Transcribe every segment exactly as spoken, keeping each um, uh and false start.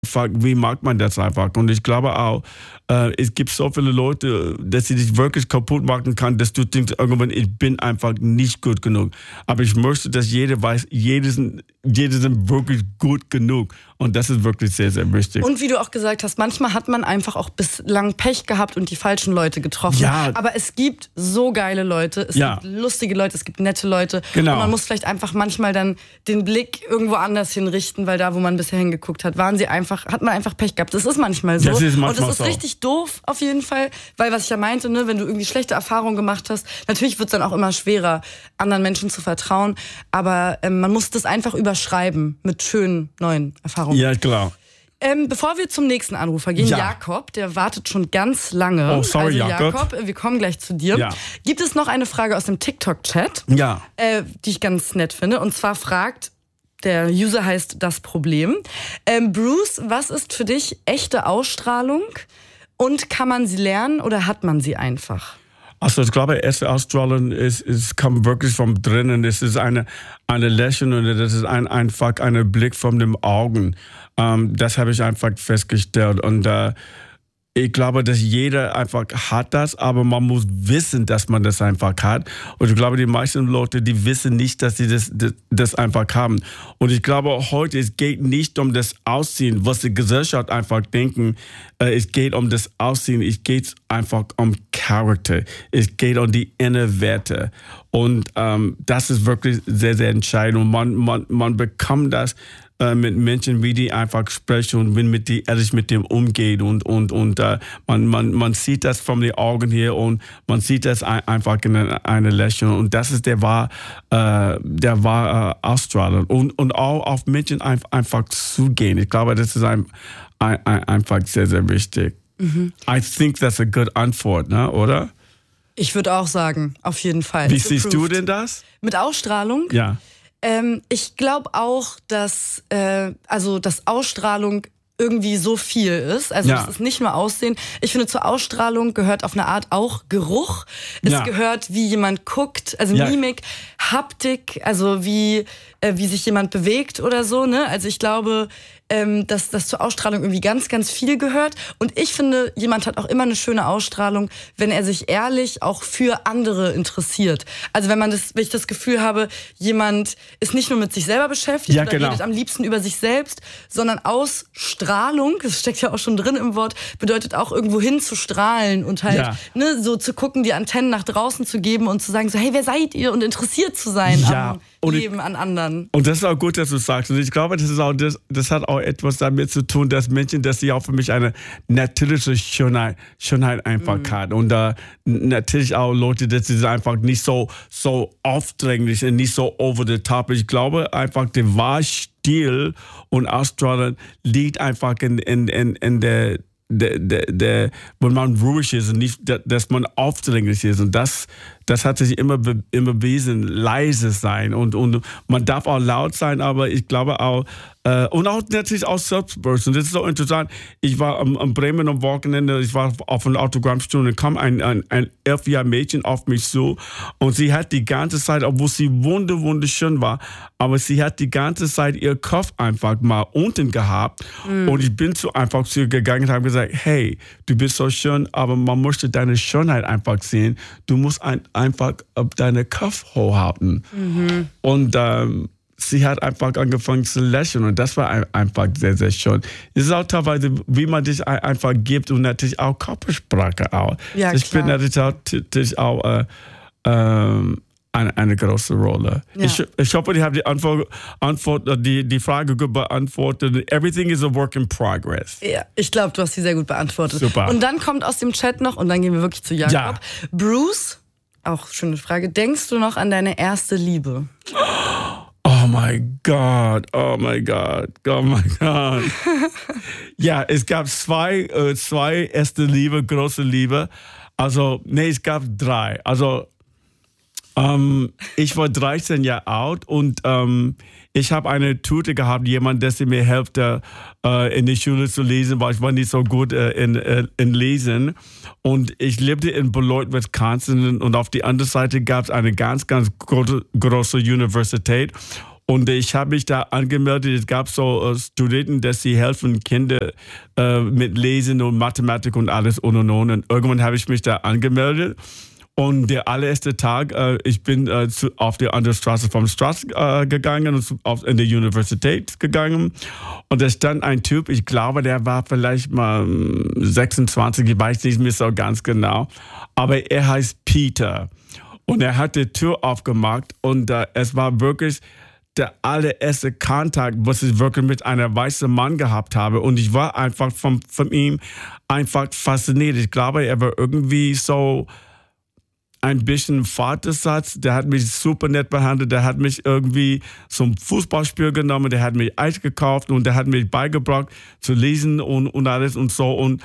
wie macht man das einfach? Und ich glaube auch, äh, es gibt so viele Leute, dass sie dich wirklich kaputt machen kann, dass du denkst, irgendwann, ich bin einfach nicht gut genug. Aber ich möchte, dass jeder weiß, jedes, jedes sind wirklich gut genug. Und das ist wirklich sehr, sehr wichtig. Und wie du auch gesagt hast, manchmal hat man einfach auch bislang Pech gehabt und die falschen Leute getroffen. Ja. Aber es gibt so geile Leute, es ja. gibt lustige Leute, es gibt nette Leute. Genau. Und man muss vielleicht einfach manchmal dann den Blick irgendwo anders hinrichten, weil da, wo man bisher hingeguckt hat, waren sie einfach, hat man einfach Pech gehabt. Das ist manchmal so. Das ist manchmal und das ist so. richtig doof auf jeden Fall, weil was ich ja meinte, ne, wenn du irgendwie schlechte Erfahrungen gemacht hast, natürlich wird es dann auch immer schwerer, anderen Menschen zu vertrauen. Aber ähm, man muss das einfach überschreiben mit schönen neuen Erfahrungen. Ja, klar. Ähm, bevor wir zum nächsten Anrufer gehen, ja. Jakob, der wartet schon ganz lange. Oh, sorry, also Jakob. Jakob, wir kommen gleich zu dir. Ja. Gibt es noch eine Frage aus dem TikTok-Chat, ja. äh, die ich ganz nett finde? Und zwar fragt, der User heißt Das Problem. Ähm, Bruce, was ist für dich echte Ausstrahlung? Und kann man sie lernen oder hat man sie einfach? Also ich glaube, erste Ausstrahlung ist, ist, kommt wirklich von drinnen. Es ist eine, eine Lächeln und das ist ein, einfach ein Blick von den Augen. Ähm, das habe ich einfach festgestellt. Und äh, ich glaube, dass jeder einfach hat das, aber man muss wissen, dass man das einfach hat. Und ich glaube, die meisten Leute, die wissen nicht, dass sie das, das, das einfach haben. Und ich glaube, heute, es geht nicht um das Aussehen, was die Gesellschaft einfach denken. Es geht um das Aussehen, es geht einfach um Charakter. Es geht um die inneren Werte. Und ähm, das ist wirklich sehr, sehr entscheidend. Und man, man, man bekommt das mit Menschen, wie die einfach sprechen und wenn mit die ehrlich mit dem umgeht und und und uh, man man man sieht das von den Augen hier und man sieht das ein, einfach in eine Lächeln und das ist der war uh, der war uh, Ausstrahlung und und auch auf Menschen ein, einfach zugehen. Ich glaube, das ist ein, ein, ein, einfach sehr sehr wichtig. Mhm. I think that's a good Antwort, ne, oder? Ich würde auch sagen, auf jeden Fall. Wie siehst du denn das? Mit Ausstrahlung? Ja. Ähm, ich glaube auch, dass, äh, also, dass Ausstrahlung irgendwie so viel ist. Also ja. es ist nicht nur Aussehen. Ich finde, zur Ausstrahlung gehört auf eine Art auch Geruch. Es ja. gehört, wie jemand guckt, also ja. Mimik, Haptik, also wie, äh, wie sich jemand bewegt oder so. Ne? Also ich glaube, ähm, dass das zur Ausstrahlung irgendwie ganz, ganz viel gehört. Und ich finde, jemand hat auch immer eine schöne Ausstrahlung, wenn er sich ehrlich auch für andere interessiert. Also wenn man das, wenn ich das Gefühl habe, jemand ist nicht nur mit sich selber beschäftigt ja, oder genau. redet am liebsten über sich selbst, sondern Ausstrahlung, das steckt ja auch schon drin im Wort, bedeutet auch irgendwo hin zu strahlen und halt ja. ne, so zu gucken, die Antennen nach draußen zu geben und zu sagen so, hey, wer seid ihr? Und interessiert zu sein ja. am und Leben ich, an anderen. Und das ist auch gut, dass du sagst. Und ich glaube, das ist auch das, das hat auch etwas damit zu tun, dass Menschen, dass sie auch für mich eine natürliche Schönheit, Schönheit einfach mhm. hat. Und uh, natürlich auch Leute, dass sie einfach nicht so, so aufdringlich und nicht so over the top. Ich glaube einfach, der wahre Stil und Ausstrahlung liegt einfach in, in, in, in der Der, der, der, wenn man ruhig ist und nicht, dass man aufdringlich ist. Und das, das hat sich immer, immer bewiesen, leise sein. Und, und man darf auch laut sein, aber ich glaube auch, äh, und auch natürlich auch selbstbewusst. Und das ist so interessant. Ich war am, am Bremen am Wochenende, ich war auf einer Autogrammstunde, kam ein, ein, ein elfjähriges Mädchen auf mich zu und sie hat die ganze Zeit, obwohl sie wunder, wunderschön war, aber sie hat die ganze Zeit ihr Kopf einfach mal unten gehabt. Mm. Und ich bin zu einfach zu ihr gegangen und habe gesagt, hey, du bist so schön, aber man möchte deine Schönheit einfach sehen. Du musst ein, einfach deinen Kopf hochhalten. Mhm. Und ähm, sie hat einfach angefangen zu lächeln und das war ein, einfach sehr, sehr schön. Es ist auch teilweise, wie man dich einfach gibt und natürlich auch Körpersprache auch. Ja, ich bin natürlich auch, natürlich auch äh, ähm, Eine, eine große Rolle. Ja. Ich, ich hoffe, ich habe die Antwort, Antwort die, die Frage gut beantwortet. Everything is a work in progress. Ja, ich glaube, du hast sie sehr gut beantwortet. Super. Und dann kommt aus dem Chat noch, und dann gehen wir wirklich zu Jakob. Ja. Bruce, auch schöne Frage, denkst du noch an deine erste Liebe? Oh mein Gott, oh mein Gott, oh mein Gott. Ja, es gab zwei, äh, zwei erste Liebe, große Liebe. Also, nee, es gab drei. Also, Ähm, ich war dreizehn Jahre alt und ähm, ich habe eine Tute gehabt, jemand, der mir hilft, äh, in die Schule zu lesen, weil ich war nicht so gut äh, in, äh, in Lesen. Und ich lebte in Beloit, Wisconsin und auf die andere Seite gab es eine ganz, ganz große, große Universität. Und ich habe mich da angemeldet. Es gab so uh, Studenten, dass sie helfen Kinder uh, mit Lesen und Mathematik und alles und und und. Und irgendwann habe ich mich da angemeldet. Und der allererste Tag, uh, ich bin uh, zu, auf die andere Straße vom Straße uh, gegangen und auf, in die Universität gegangen. Und da stand ein Typ, ich glaube, der war vielleicht mal sechsundzwanzig, ich weiß nicht mehr so ganz genau. Aber er heißt Peter. Und er hat die Tür aufgemacht und uh, es war wirklich der allererste Kontakt, was ich wirklich mit einem weißen Mann gehabt habe. Und ich war einfach von, von ihm einfach fasziniert. Ich glaube, er war irgendwie so ein bisschen Vatersatz. Der hat mich super nett behandelt. Der hat mich irgendwie zum Fußballspiel genommen. Der hat mir Eis gekauft und der hat mir beigebracht zu lesen und, und alles und so. Und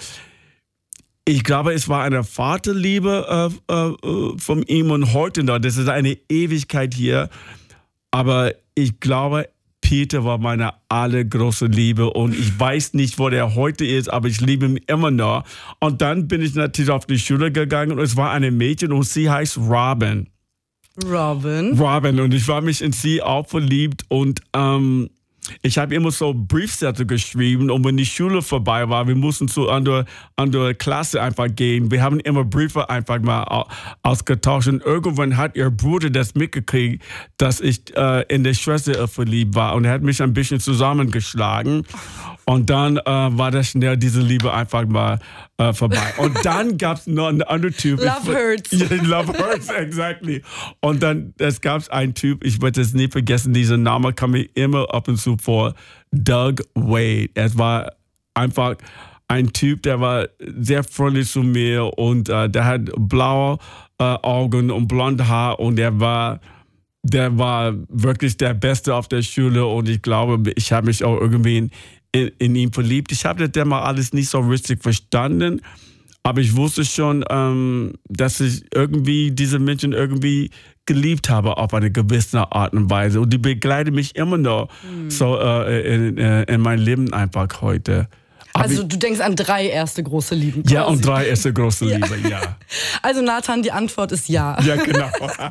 ich glaube, es war eine Vaterliebe äh, äh, von ihm und heute noch. Das ist eine Ewigkeit hier. Aber ich glaube, Peter war meine allergrößte Liebe und ich weiß nicht, wo der heute ist, aber ich liebe ihn immer noch. Und dann bin ich natürlich auf die Schule gegangen und es war eine Mädchen und sie heißt Robin. Robin? Robin und ich war mich in sie auch verliebt und ähm, ich habe immer so Briefsätze geschrieben und wenn die Schule vorbei war, wir mussten zu einer andere Klasse einfach gehen. Wir haben immer Briefe einfach mal ausgetauscht und irgendwann hat ihr Bruder das mitgekriegt, dass ich äh, in der Schwester verliebt war und er hat mich ein bisschen zusammengeschlagen und dann äh, war das schnell diese Liebe einfach mal äh, vorbei. Und dann gab es noch einen anderen Typ. Love hurts. Ja, love hurts, exactly. Und dann es gab einen Typ, ich werde es nie vergessen, dieser Name kam mir immer ab und zu vor, Doug Wade. Es war einfach ein Typ, der war sehr freundlich zu mir und äh, der hat blaue äh, Augen und blonde Haar und er war, der war wirklich der Beste auf der Schule und ich glaube, ich habe mich auch irgendwie in, in, in ihn verliebt. Ich habe das damals alles nicht so richtig verstanden, aber ich wusste schon, ähm, dass ich irgendwie diese Menschen irgendwie geliebt habe auf eine gewisse Art und Weise und die begleiten mich immer noch mhm. so äh, in, in mein Leben einfach heute. Also du denkst an drei erste große Lieben. Quasi. Ja, und drei erste große ja. Liebe, ja. Also Nathan, die Antwort ist ja. Ja, genau.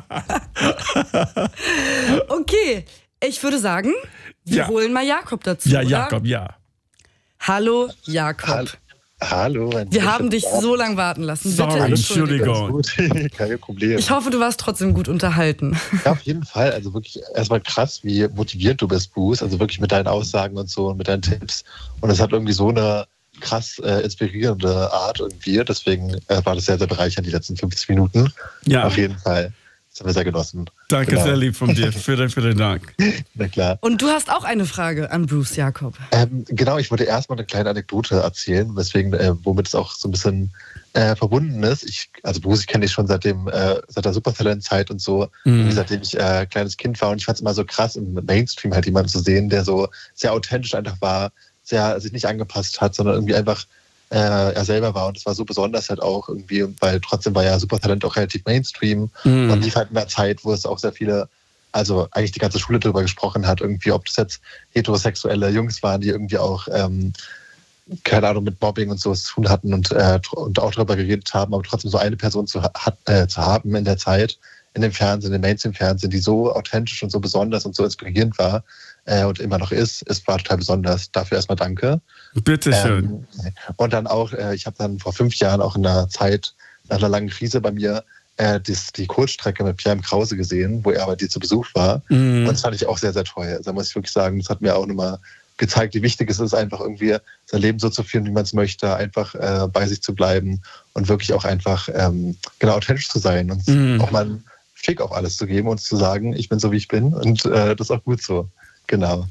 Okay, ich würde sagen, wir ja. holen mal Jakob dazu. Ja, oder? Jakob, ja. Hallo, Jakob. Hallo. Hallo. Wir haben dich so lange warten lassen. Sorry, Bitte Entschuldigung. Entschuldigung. Kein Problem. Ich hoffe, du warst trotzdem gut unterhalten. Ja, auf jeden Fall. Also wirklich erstmal krass, wie motiviert du bist, Bruce. Also wirklich mit deinen Aussagen und so und mit deinen Tipps. Und es hat irgendwie so eine krass äh, inspirierende Art irgendwie. Deswegen äh, war das sehr, sehr bereichernd, die letzten fünfzig Minuten. Ja. Auf jeden Fall. Das haben wir sehr genossen. Danke, genau. Sehr lieb von dir. Vielen, vielen Dank. Na klar. Und du hast auch eine Frage an Bruce, Jakob. Ähm, genau, ich wollte erstmal eine kleine Anekdote erzählen, weswegen, äh, womit es auch so ein bisschen äh, verbunden ist. Ich, also Bruce, ich kenne dich schon seit dem, äh, seit der Supertalent-Zeit und so, mhm. seitdem ich äh, kleines Kind war. Und ich fand es immer so krass, im Mainstream halt jemanden zu sehen, der so sehr authentisch einfach war, sehr sich nicht angepasst hat, sondern irgendwie einfach äh, er selber war. Und das war so besonders halt auch irgendwie, weil trotzdem war ja Supertalent auch relativ Mainstream mhm. und lief halt in einer Zeit, wo es auch sehr viele, also eigentlich die ganze Schule darüber gesprochen hat, irgendwie, ob das jetzt heterosexuelle Jungs waren, die irgendwie auch, ähm, keine Ahnung, mit Mobbing und so zu tun hatten und, äh, und auch darüber geredet haben, aber trotzdem so eine Person zu, hat, äh, zu haben in der Zeit, in dem Fernsehen, im Mainstream-Fernsehen, die so authentisch und so besonders und so inspirierend war äh, und immer noch ist, es war total besonders. Dafür erstmal danke. Bitteschön. Ähm, und dann auch, äh, ich habe dann vor fünf Jahren auch in einer Zeit, nach einer langen Krise bei mir, äh, das, die Kurzstrecke mit Pierre Krause gesehen, wo er bei dir zu Besuch war. Mhm. Und das fand ich auch sehr, sehr toll. Also da muss ich wirklich sagen, das hat mir auch nochmal gezeigt, wie wichtig es ist, einfach irgendwie sein Leben so zu führen, wie man es möchte, einfach äh, bei sich zu bleiben und wirklich auch einfach ähm, genau authentisch zu sein und mhm. auch mal einen Fick auf alles zu geben und zu sagen, ich bin so, wie ich bin und äh, das ist auch gut so. Genau.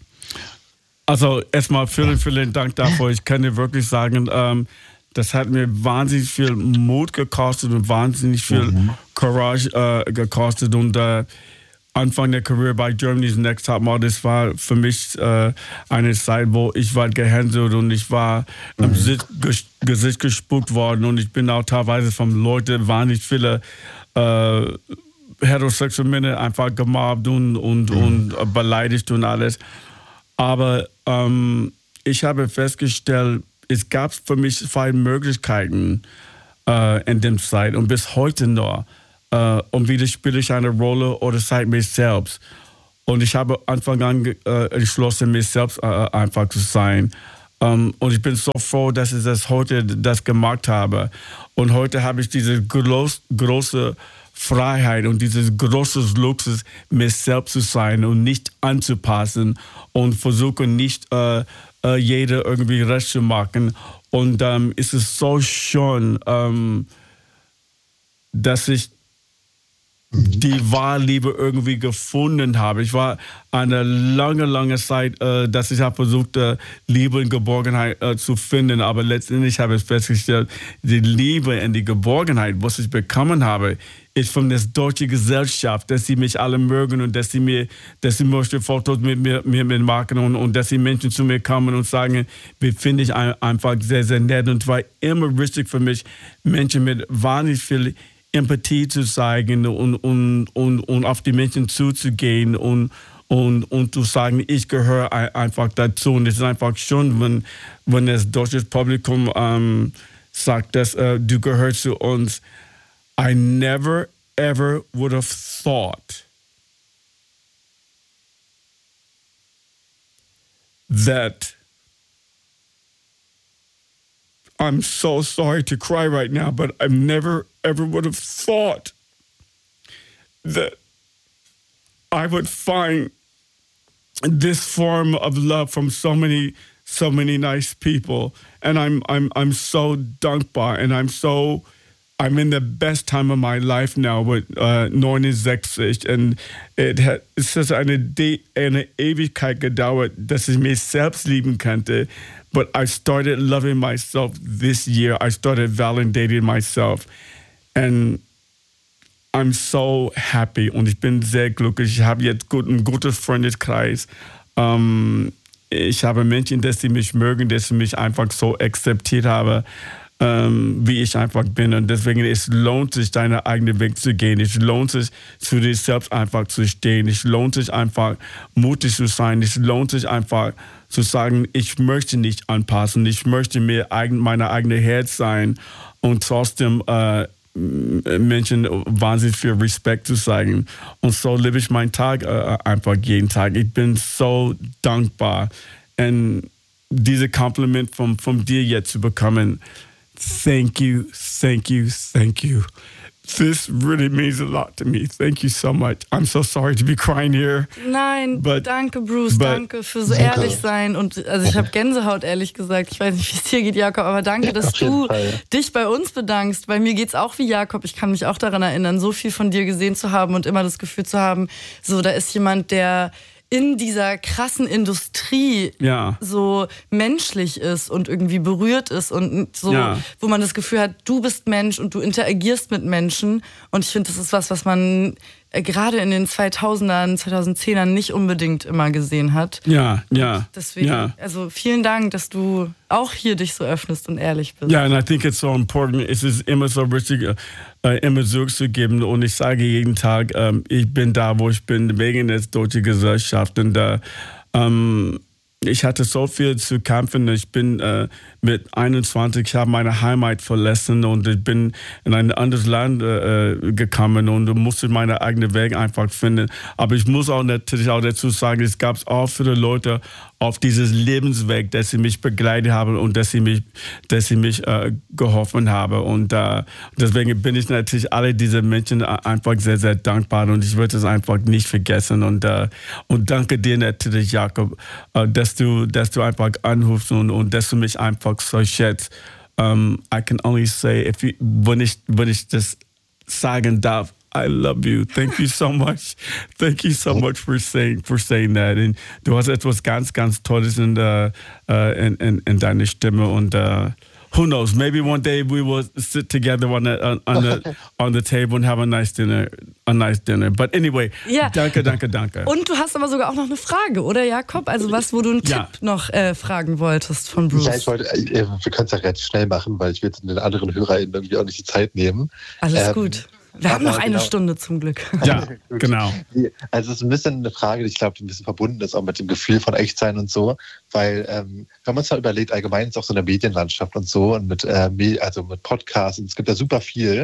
Also erstmal vielen, vielen Dank dafür. Ich kann dir wirklich sagen, ähm, das hat mir wahnsinnig viel Mut gekostet und wahnsinnig viel mhm. Courage äh, gekostet und äh, Anfang der Karriere bei Germany's Next Top Model, das war für mich äh, eine Zeit, wo ich war gehänselt und ich war mhm. am Gesicht, Gesicht gespuckt worden und ich bin auch teilweise von Leuten, wahnsinnig viele äh, heterosexuelle Männer einfach gemobbt und, und, mhm. und beleidigt und alles. Aber ähm, ich habe festgestellt, es gab für mich zwei Möglichkeiten äh, in der Zeit und bis heute noch. Uh, und wieder spiele ich eine Rolle oder zeige mich selbst. Und ich habe Anfang an äh, entschlossen, mich selbst äh, einfach zu sein. Um, und ich bin so froh, dass ich das heute das gemacht habe. Und heute habe ich diese groß, große Freiheit und dieses große Luxus, mir selbst zu sein und nicht anzupassen und versuche nicht äh, äh, jeder irgendwie recht zu machen. Und ähm, es ist so schön, ähm, dass ich die Wahrliebe irgendwie gefunden habe. Ich war eine lange, lange Zeit, äh, dass ich habe versucht, äh, Liebe und Geborgenheit äh, zu finden, aber letztendlich habe ich festgestellt, die Liebe und die Geborgenheit, was ich bekommen habe, ist von der deutschen Gesellschaft, dass sie mich alle mögen und dass sie mir, dass sie möchte Fotos mit mir, mir mitmachen und, und dass sie Menschen zu mir kommen und sagen, wie finde ich ein, einfach sehr, sehr nett. Und es war immer wichtig für mich, Menschen mit wahnsinnig viel Empathie zu zeigen und, und, und, und auf die Menschen zuzugehen und, und, und zu sagen, ich gehöre einfach dazu. Und es ist einfach schön, wenn, wenn das deutsche Publikum ähm, sagt, dass äh, du gehörst zu uns. I never, ever would have thought that I'm so sorry to cry right now, but I never, ever would have thought that I would find this form of love from so many, so many nice people. And I'm, I'm, I'm so dankbar, and I'm so, I'm in the best time of my life now with uh, neunundsechzig. Und it hat, es ist eine, De- eine Ewigkeit gedauert, dass ich mich selbst lieben könnte. But I started loving myself this year. I started validating myself. And I'm so happy. Und ich bin sehr glücklich. Ich habe jetzt gut, ein gutes Freundeskreis. Um, ich habe Menschen, dass sie mich mögen, dass sie mich einfach so akzeptiert haben, um, wie ich einfach bin. Und deswegen, es lohnt sich, deinen eigenen Weg zu gehen. Es lohnt sich, zu dir selbst einfach zu stehen. Es lohnt sich einfach, mutig zu sein. Es lohnt sich einfach, zu sagen, ich möchte nicht anpassen, ich möchte mir eigen, meine eigene Herz sein und trotzdem äh, Menschen wahnsinnig viel Respekt zu zeigen. Und so lebe ich meinen Tag äh, einfach jeden Tag. Ich bin so dankbar. Und diese Kompliment von, von dir jetzt zu bekommen, thank you, thank you, thank you. This really means a lot to me. Thank you so much. I'm so sorry to be crying here. Nein, but, danke Bruce, but, danke für so danke. ehrlich sein. Und also ich habe Gänsehaut, ehrlich gesagt. Ich weiß nicht, wie es dir geht, Jakob, aber danke, dass du Fall. dich bei uns bedankst. Bei mir geht's auch wie Jakob. Ich kann mich auch daran erinnern, so viel von dir gesehen zu haben und immer das Gefühl zu haben, so da ist jemand, der in dieser krassen Industrie ja. so menschlich ist und irgendwie berührt ist und so, ja. wo man das Gefühl hat, du bist Mensch und du interagierst mit Menschen. Und ich finde, das ist was, was man äh, gerade in den zweitausendern, zweitausendzehnern nicht unbedingt immer gesehen hat. Ja, ja. Deswegen, ja. also vielen Dank, dass du auch hier dich so öffnest und ehrlich bist. Ja, and I think it's so important. Es ist immer so wichtig, äh, immer zurückzugeben. Und ich sage jeden Tag, ähm, ich bin da, wo ich bin, wegen der deutschen Gesellschaft. Und äh, ähm, ich hatte so viel zu kämpfen. Ich bin äh, mit einundzwanzig, ich habe meine Heimat verlassen und ich bin in ein anderes Land äh, gekommen und musste meinen eigenen Weg einfach finden. Aber ich muss auch natürlich auch dazu sagen, es gab auch viele Leute auf dieses Lebensweg, dass sie mich begleitet haben und dass sie mich, dass sie mich äh, geholfen haben. Und äh, deswegen bin ich natürlich alle diese Menschen einfach sehr, sehr dankbar und ich würde es einfach nicht vergessen. Und, äh, und danke dir natürlich, Jakob, äh, dass du, dass du einfach anrufst und, und dass du mich einfach so schätzt. Um, I can only say, if you, wenn ich, wenn ich das sagen darf, I love you. Thank you so much. Thank you so much for saying for saying that. Und du hast etwas ganz, ganz Tolles in, uh, uh, in, in, in deiner Stimme. Und uh, who knows? Maybe one day we will sit together on the on, on the on the table and have a nice dinner. A nice dinner. But anyway, ja. danke, danke, danke. Und du hast aber sogar auch noch eine Frage, oder Jakob? Also was, wo du einen ja. Tipp noch äh, fragen wolltest von Bruce. Ja, ich wollte, äh, wir können es ja relativ schnell machen, weil ich will den anderen HörerInnen irgendwie auch nicht die Zeit nehmen. Alles ähm, gut. Wir haben noch eine genau. Stunde zum Glück. Ja, genau. Also es ist ein bisschen eine Frage, die ich glaube, die ein bisschen verbunden ist, auch mit dem Gefühl von Echtsein und so. Weil, ähm, wenn man es mal überlegt, allgemein ist auch so eine Medienlandschaft und so und mit, äh, also mit Podcasts, und es gibt ja super viel.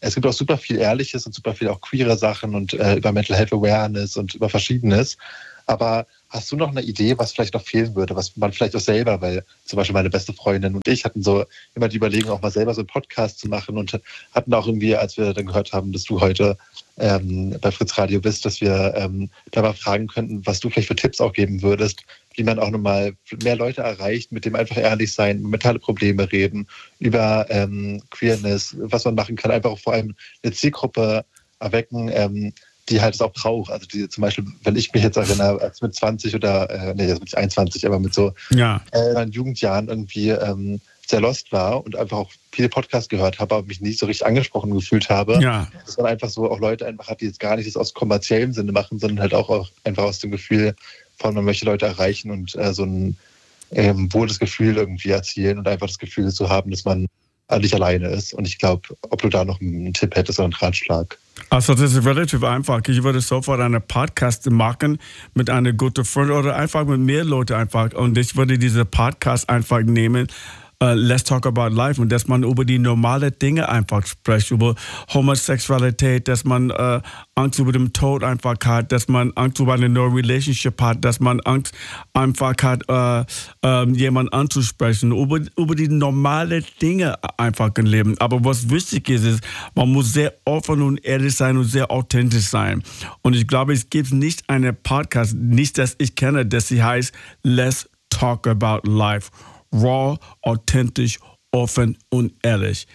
es gibt auch super viel Ehrliches und super viel auch queere Sachen und äh, über Mental Health Awareness und über Verschiedenes. Aber hast du noch eine Idee, was vielleicht noch fehlen würde, was man vielleicht auch selber, weil zum Beispiel meine beste Freundin und ich hatten so immer die Überlegung, auch mal selber so einen Podcast zu machen und hatten auch irgendwie, als wir dann gehört haben, dass du heute ähm, bei Fritz Radio bist, dass wir ähm, da mal fragen könnten, was du vielleicht für Tipps auch geben würdest, wie man auch nochmal mehr Leute erreicht, mit dem einfach ehrlich sein, über mentale Probleme reden, über ähm, Queerness, was man machen kann, einfach auch vor allem eine Zielgruppe erwecken, ähm, die halt es auch braucht. Also die zum Beispiel, wenn ich mich jetzt erinnere, als mit zwanzig oder, äh, nee, jetzt bin ich einundzwanzig, aber mit so ja. äh, in Jugendjahren irgendwie ähm, sehr lost war und einfach auch viele Podcasts gehört habe, aber mich nicht so richtig angesprochen gefühlt habe. Ja. Dass man einfach so auch Leute einfach hat, die jetzt gar nicht das aus kommerziellem Sinne machen, sondern halt auch, auch einfach aus dem Gefühl von, man möchte Leute erreichen und äh, so ein ähm, wohles Gefühl irgendwie erzielen und einfach das Gefühl zu haben, dass man nicht alleine ist. Und ich glaube, ob du da noch einen Tipp hättest oder einen Ratschlag. Also das ist relativ einfach. Ich würde sofort einen Podcast machen mit einer guten Freundin oder einfach mit mehr Leuten einfach. Und ich würde diese Podcast einfach nehmen, Uh, Let's Talk About Life, und dass man über die normalen Dinge einfach spricht, über Homosexualität, dass man uh, Angst über den Tod einfach hat, dass man Angst über eine neue Relationship hat, dass man Angst einfach hat, uh, um, jemanden anzusprechen, über, über die normalen Dinge einfach im Leben. Aber was wichtig ist, ist, man muss sehr offen und ehrlich sein und sehr authentisch sein. Und ich glaube, es gibt nicht einen Podcast, nicht, dass ich kenne, dass sie heißt Let's Talk About Life. Raw, authentisch, offen und ehrlich.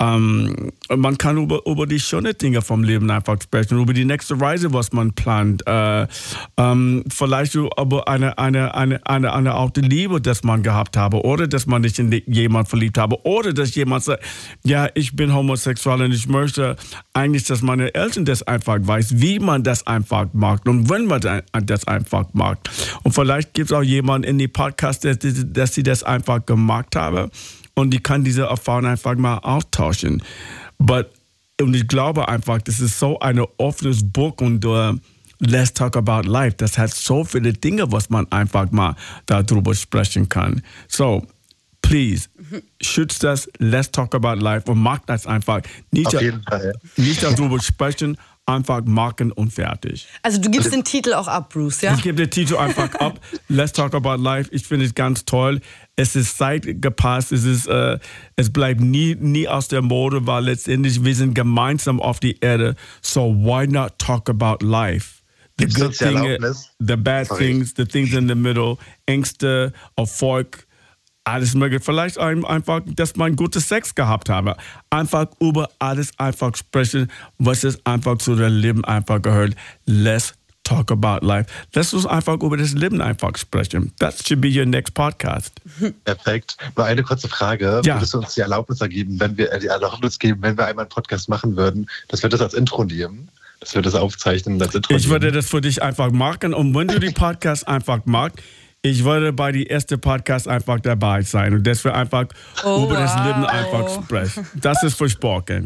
Ähm, man kann über, über die schönen Dinge vom Leben einfach sprechen, über die nächste Reise, was man plant. Äh, ähm, vielleicht über eine, eine, eine, eine, eine alte Liebe, das man gehabt habe, oder dass man nicht in jemanden verliebt habe, oder dass jemand sagt, ja, ich bin homosexuell und ich möchte eigentlich, dass meine Eltern das einfach weiß, wie man das einfach mag und wenn man das einfach mag. Und vielleicht gibt es auch jemanden in die Podcast, dass, dass sie das einfach gemacht haben. Und die kann diese Erfahrung einfach mal austauschen. But, und ich glaube einfach, das ist so ein offenes Buch und uh, Let's Talk About Life. Das hat so viele Dinge, was man einfach mal darüber sprechen kann. So, please, schützt das, Let's Talk About Life und macht das einfach. Nicht, Auf jeden Fall. Nicht darüber sprechen, einfach machen und fertig. Also du gibst den Titel auch ab, Bruce, ja? Ich gebe den Titel einfach ab. Let's Talk About Life. Ich finde es ganz toll. Es ist zeitgepasst. Es ist, äh, es bleibt nie, nie aus der Mode, weil letztendlich wir sind gemeinsam auf die Erde. So why not talk about life? The good things, the bad Sorry. things, the things in the middle, Ängste, Erfolg, alles mögliche. Vielleicht einfach, dass man gutes Sex gehabt habe. Einfach über alles einfach sprechen, was es einfach zu dem Leben einfach gehört. Let's talk about life. Lass uns einfach über das Leben einfach sprechen. That should be your next podcast. Perfekt. Nur eine kurze Frage. Ja. Würdest du uns die Erlaubnis ergeben, wenn wir die Erlaubnis geben, wenn wir einmal einen Podcast machen würden, dass wir das als Intro nehmen? Dass wir das aufzeichnen als Intro Ich nehmen? würde das für dich einfach machen. Und wenn du die Podcast einfach magst, ich würde bei die erste Podcast einfach dabei sein und dass wir einfach oh, über das wow. Leben einfach sprechen. Das ist versprochen.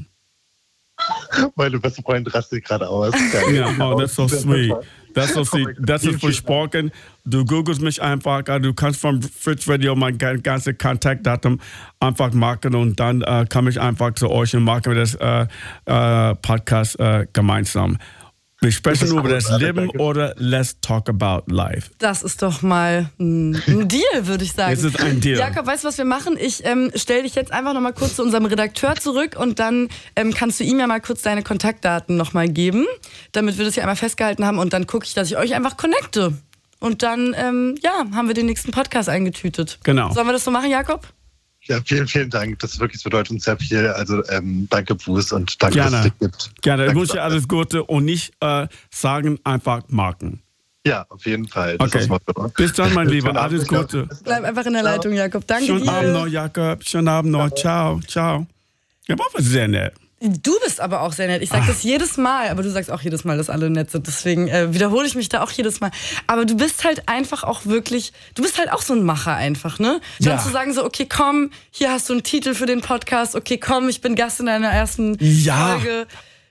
Meine beste Freundin rastet gerade aus. Ja, oh, that's so sweet. That's so sweet. Das ist versprochen. Du googelst mich einfach, du kannst vom Fritz Radio mein ganze Kontaktdatum einfach machen und dann äh, komme ich einfach zu euch und machen wir das äh, äh, Podcast äh, gemeinsam. Wir sprechen über das Leben oder Let's Talk About Life. Das ist doch mal ein Deal, würde ich sagen. Es ist ein Deal. Jakob, weißt du, was wir machen? Ich ähm, stelle dich jetzt einfach noch mal kurz zu unserem Redakteur zurück und dann ähm, kannst du ihm ja mal kurz deine Kontaktdaten noch mal geben, damit wir das hier einmal festgehalten haben und dann gucke ich, dass ich euch einfach connecte. Und dann, ähm, ja, haben wir den nächsten Podcast eingetütet. Genau. Sollen wir das so machen, Jakob? Ja, vielen, vielen Dank. Das wirklich bedeutet uns sehr viel. Also ähm, danke, Bruce, und danke, Gerne. dass es dich gibt. Gerne. Danke, ich wünsche dir alles Gute und nicht äh, sagen, einfach marken. Ja, auf jeden Fall. Das okay. Bis dann, mein Lieber. Alles Gute. Bleib einfach in der Ciao. Leitung, Jakob. Danke Schönen dir. Abend noch, Jakob. Schönen Abend noch. Ciao. Ciao. Ja, war sehr nett. Du bist aber auch sehr nett. Ich sage das jedes Mal, aber du sagst auch jedes Mal, dass alle nett sind. Deswegen äh, wiederhole ich mich da auch jedes Mal. Aber du bist halt einfach auch wirklich, du bist halt auch so ein Macher einfach, ne? Dann ja. zu sagen so, okay, komm, hier hast du einen Titel für den Podcast. Okay, komm, ich bin Gast in deiner ersten ja. Folge.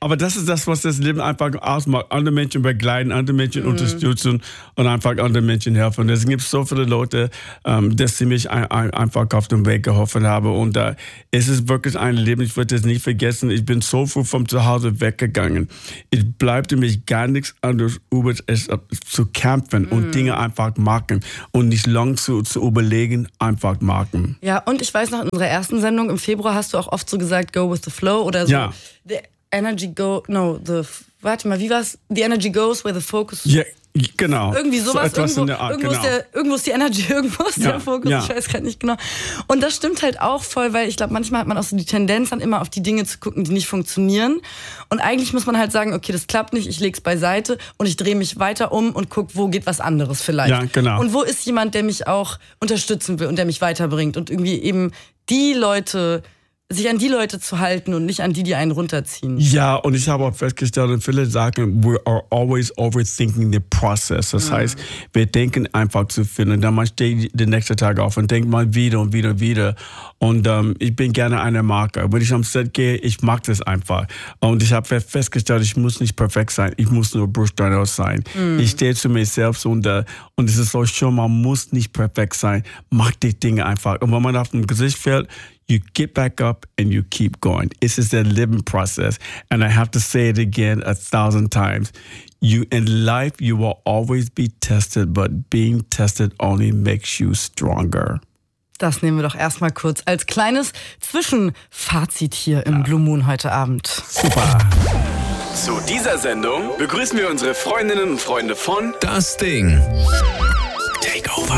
aber das ist das, was das Leben einfach ausmacht. Andere Menschen begleiten, andere Menschen mhm. unterstützen und einfach anderen Menschen helfen. Es gibt so viele Leute, ähm, dass sie mich ein, ein, einfach auf dem Weg geholfen haben. Und äh, es ist wirklich ein Leben, ich würde es nie vergessen. Ich bin so früh vom Zuhause weggegangen. Ich bleibte mich gar nichts anderes über es zu kämpfen mhm. und Dinge einfach machen und nicht lang zu, zu überlegen, einfach machen. Ja, und ich weiß noch, in unserer ersten Sendung im Februar hast du auch oft so gesagt, go with the flow oder so. Ja. The energy go, no, the, warte mal, wie war's? The energy goes where the focus. Ja, genau. Irgendwie sowas, so irgendwo, in der Art, irgendwo, genau. ist der, irgendwo ist die Energy, irgendwo ist ja, der Fokus, ja. ich weiß gerade nicht genau. Und das stimmt halt auch voll, weil ich glaube, manchmal hat man auch so die Tendenz, dann immer auf die Dinge zu gucken, die nicht funktionieren. Und eigentlich muss man halt sagen, okay, das klappt nicht, ich leg's beiseite und ich drehe mich weiter um und guck, wo geht was anderes vielleicht. Ja, genau. Und wo ist jemand, der mich auch unterstützen will und der mich weiterbringt und irgendwie eben die Leute, sich an die Leute zu halten und nicht an die, die einen runterziehen. Ja, und ich habe auch festgestellt, und viele sagen, we are always overthinking the process. Das mhm. heißt, wir denken einfach zu viel. Und dann man steht den nächsten Tag auf und denkt mal wieder und wieder und wieder. Und ähm, ich bin gerne eine Marke. Wenn ich am Set gehe, ich mag das einfach. Und ich habe festgestellt, ich muss nicht perfekt sein. Ich muss nur Bruce Darnell sein. Mhm. Ich stehe zu mir selbst und, äh, und es ist so schön, man muss nicht perfekt sein. Mach die Dinge einfach. Und wenn man auf dem Gesicht fällt, you get back up and you keep going. It's just a living process. And I have to say it again a thousand times. You in life, you will always be tested, but being tested only makes you stronger. Das nehmen wir doch erstmal kurz als kleines Zwischenfazit hier im ja. Blue Moon heute Abend. Super. Zu dieser Sendung begrüßen wir unsere Freundinnen und Freunde von Das Ding. Takeover.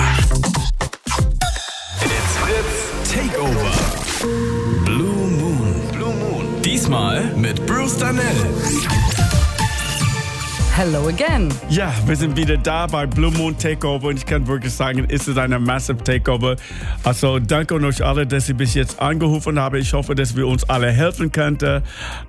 It's Fritz Takeover. Blue Moon. Blue Moon. Diesmal mit Bruce Darnell. Hello again. Ja, wir sind wieder da bei Blue Moon Takeover und ich kann wirklich sagen, es ist eine massive Takeover. Also danke an euch alle, dass ihr bis jetzt angerufen habt. Ich hoffe, dass wir uns alle helfen könnten.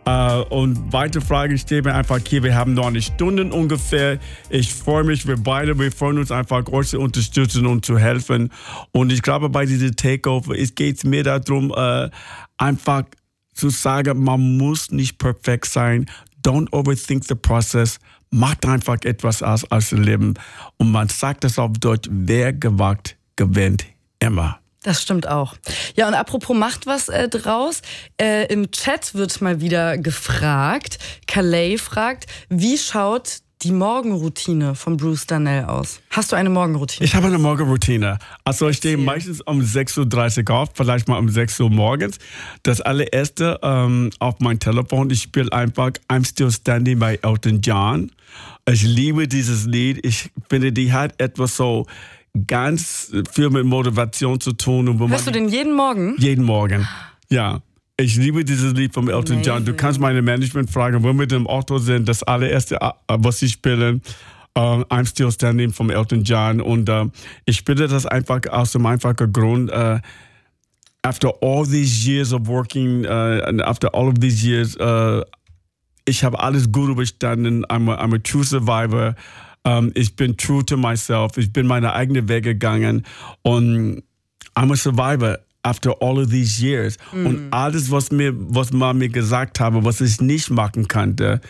Und weitere Fragen stehen wir einfach hier. Wir haben noch eine Stunde ungefähr. Ich freue mich, wir beide, wir freuen uns einfach, euch zu unterstützen und zu helfen. Und ich glaube, bei dieser Takeover, es geht mir darum, einfach zu sagen, man muss nicht perfekt sein. Don't overthink the process. Macht einfach etwas aus aus dem Leben. Und man sagt das auf Deutsch, wer gewagt, gewinnt immer. Das stimmt auch. Ja, und apropos macht was äh, draus. Äh, Im Chat wird mal wieder gefragt, Calais fragt, wie schaut die Morgenroutine von Bruce Darnell aus? Hast du eine Morgenroutine? Ich habe eine Morgenroutine. Also ich stehe meistens um sechs Uhr dreißig auf, vielleicht mal um sechs Uhr morgens. Das allererste ähm, auf mein Telefon, ich spiele einfach I'm Still Standing bei Elton John. Ich liebe dieses Lied. Ich finde, die hat etwas so ganz viel mit Motivation zu tun. Und wo Hörst man du den jeden Morgen? Jeden Morgen, ja. Ich liebe dieses Lied von Elton John. Du kannst meine Management fragen, wenn wir im Auto sind, das allererste, was sie spielen, uh, I'm Still Standing von Elton John. Und uh, ich spiele das einfach aus dem einfachen Grund, uh, after all these years of working, uh, and after all of these years, uh, ich habe alles gut überstanden. I'm a, I'm a true survivor. Um, ich bin true to myself. Ich bin meine eigenen Wege gegangen. Und I'm a survivor. After all of these years. Mm. Und alles, was mir, was man mir gesagt habe, was ich nicht machen konnte,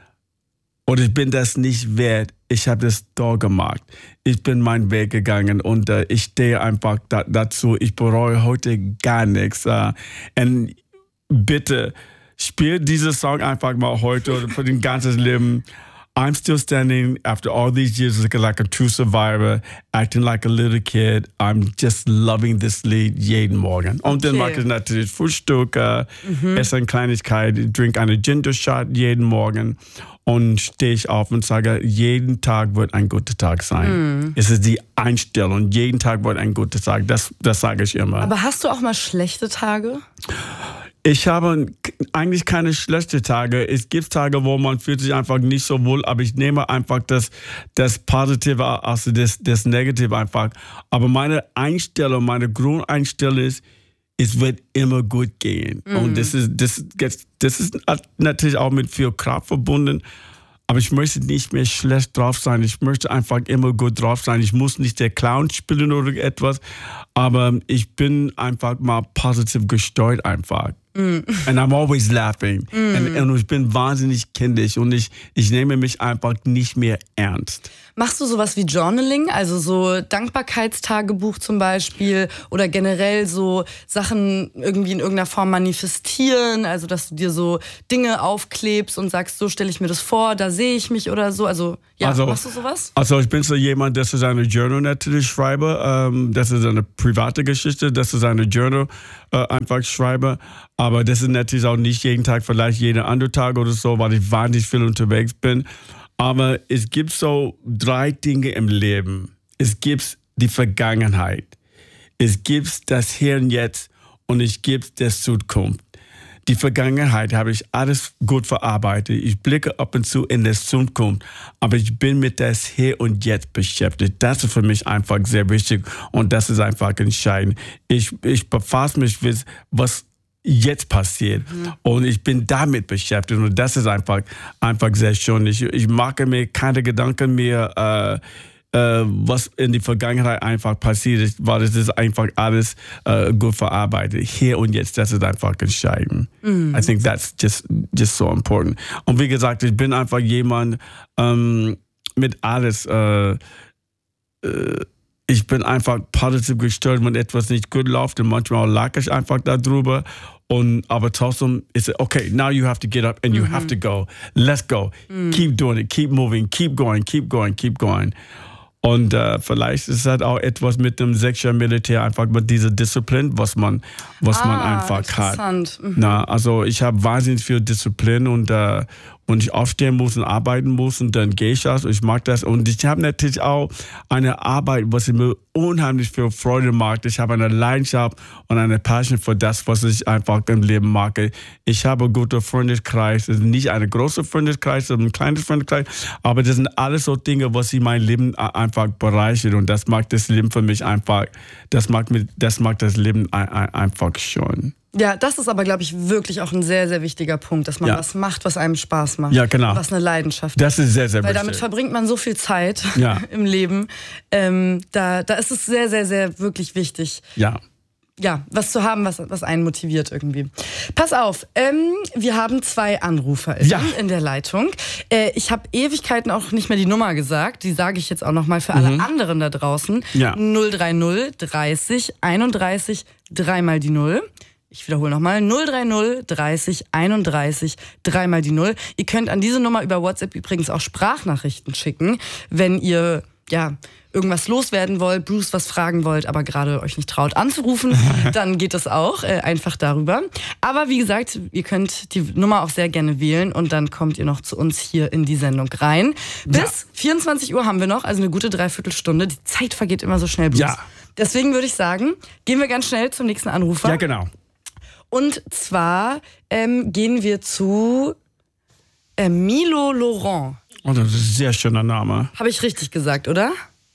oder ich bin das nicht wert, ich habe das da gemacht. Ich bin meinen Weg gegangen und uh, ich stehe einfach da, dazu. Ich bereue heute gar nichts. Uh, und bitte, spiel diesen Song einfach mal heute oder für den ganzen Leben. I'm still standing after all these years like a true survivor, acting like a little kid. I'm just loving this lead jeden Morgen. Und okay. Dann mache ich natürlich Frühstück, äh, mhm. esse eine Kleinigkeit, trinke eine Ginger Shot jeden Morgen und stehe ich auf und sage, jeden Tag wird ein guter Tag sein. Mhm. Es ist die Einstellung, jeden Tag wird ein guter Tag. Das, das sage ich immer. Aber hast du auch mal schlechte Tage? Ich habe eigentlich keine schlechten Tage. Es gibt Tage, wo man fühlt sich einfach nicht so wohl, aber ich nehme einfach das, das Positive, also das, das Negative einfach. Aber meine Einstellung, meine Grundeinstellung ist, es wird immer gut gehen. Mhm. Und das ist, das, das ist natürlich auch mit viel Kraft verbunden. Aber ich möchte nicht mehr schlecht drauf sein. Ich möchte einfach immer gut drauf sein. Ich muss nicht der Clown spielen oder etwas. Aber ich bin einfach mal positiv gesteuert einfach. Mm. And I'm always laughing. Mm. Und, und ich bin wahnsinnig kindisch und ich, ich nehme mich einfach nicht mehr ernst. Machst du sowas wie Journaling, also so Dankbarkeitstagebuch zum Beispiel oder generell so Sachen irgendwie in irgendeiner Form manifestieren, also dass du dir so Dinge aufklebst und sagst, so stelle ich mir das vor, da sehe ich mich oder so, also ja, also, machst du sowas? Also ich bin so jemand, das ist eine Journal natürlich schreibe, ähm, das ist eine private Geschichte, das ist eine Journal äh, einfach schreibe, aber das ist natürlich auch nicht jeden Tag, vielleicht jeden anderen Tag oder so, weil ich wahnsinnig viel unterwegs bin. Aber es gibt so drei Dinge im Leben. Es gibt die Vergangenheit, es gibt das Hier und Jetzt und es gibt die Zukunft. Die Vergangenheit habe ich alles gut verarbeitet. Ich blicke ab und zu in die Zukunft, aber ich bin mit das Hier und Jetzt beschäftigt. Das ist für mich einfach sehr wichtig und das ist einfach entscheidend. Ich, ich befasse mich mit, was jetzt passiert. Mhm. Und ich bin damit beschäftigt und das ist einfach, einfach sehr schön. Ich, ich mache mir keine Gedanken mehr, äh, äh, was in der Vergangenheit einfach passiert ist, weil es ist einfach alles äh, gut verarbeitet. Hier und jetzt, das ist einfach entscheidend. Mhm. I think that's just, just so important. Und wie gesagt, ich bin einfach jemand ähm, mit alles, äh, äh, ich bin einfach positiv gestört, wenn etwas nicht gut läuft und manchmal lache ich einfach darüber. Und, aber trotzdem ist es, okay, now you have to get up and you mm-hmm. have to go. Let's go. Mm. Keep doing it, keep moving, keep going, keep going, keep going. Und äh, vielleicht ist das auch etwas mit dem sächsischen Militär, einfach mit dieser Disziplin, was man, was ah, man einfach hat. Mhm. Na, also ich habe wahnsinnig viel Disziplin und, äh, und ich aufstehen muss und arbeiten muss und dann gehe ich das und ich mag das. Und ich habe natürlich auch eine Arbeit, was mir unheimlich viel Freude macht. Ich habe eine Leidenschaft und eine Passion für das, was ich einfach im Leben mag. Ich habe einen guten Freundeskreis. Es ist nicht ein großer Freundeskreis, sondern ein kleiner Freundeskreis. Aber das sind alles so Dinge, was ich mein Leben einfach bereichert. Und das macht das Leben für mich einfach, das macht, mir, das, macht das Leben einfach schön. Ja, das ist aber, glaube ich, wirklich auch ein sehr, sehr wichtiger Punkt, dass man ja. was macht, was einem Spaß macht. Ja, genau. Was eine Leidenschaft Das ist sehr, sehr Weil wichtig. damit verbringt man so viel Zeit ja. im Leben. Ähm, da, da ist es sehr, sehr, sehr wirklich wichtig. Ja. Ja, was zu haben, was, was einen motiviert irgendwie. Pass auf, ähm, wir haben zwei Anrufer ja. in der Leitung. Äh, ich habe Ewigkeiten auch nicht mehr die Nummer gesagt. Die sage ich jetzt auch noch mal für alle mhm. anderen da draußen. Ja. null drei null dreißig einunddreißig dreimal die Null. Ich wiederhole nochmal, null drei null dreißig einunddreißig dreimal die Null. Ihr könnt an diese Nummer über WhatsApp übrigens auch Sprachnachrichten schicken, wenn ihr ja irgendwas loswerden wollt, Bruce was fragen wollt, aber gerade euch nicht traut anzurufen, dann geht das auch äh, einfach darüber. Aber wie gesagt, ihr könnt die Nummer auch sehr gerne wählen und dann kommt ihr noch zu uns hier in die Sendung rein. Bis ja. vierundzwanzig Uhr haben wir noch, also eine gute Dreiviertelstunde. Die Zeit vergeht immer so schnell, Bruce. Ja. Deswegen würde ich sagen, gehen wir ganz schnell zum nächsten Anrufer. Ja, genau. Und zwar ähm, gehen wir zu äh, Milo Laurent. Oh, das ist ein sehr schöner Name. Habe ich richtig gesagt, oder?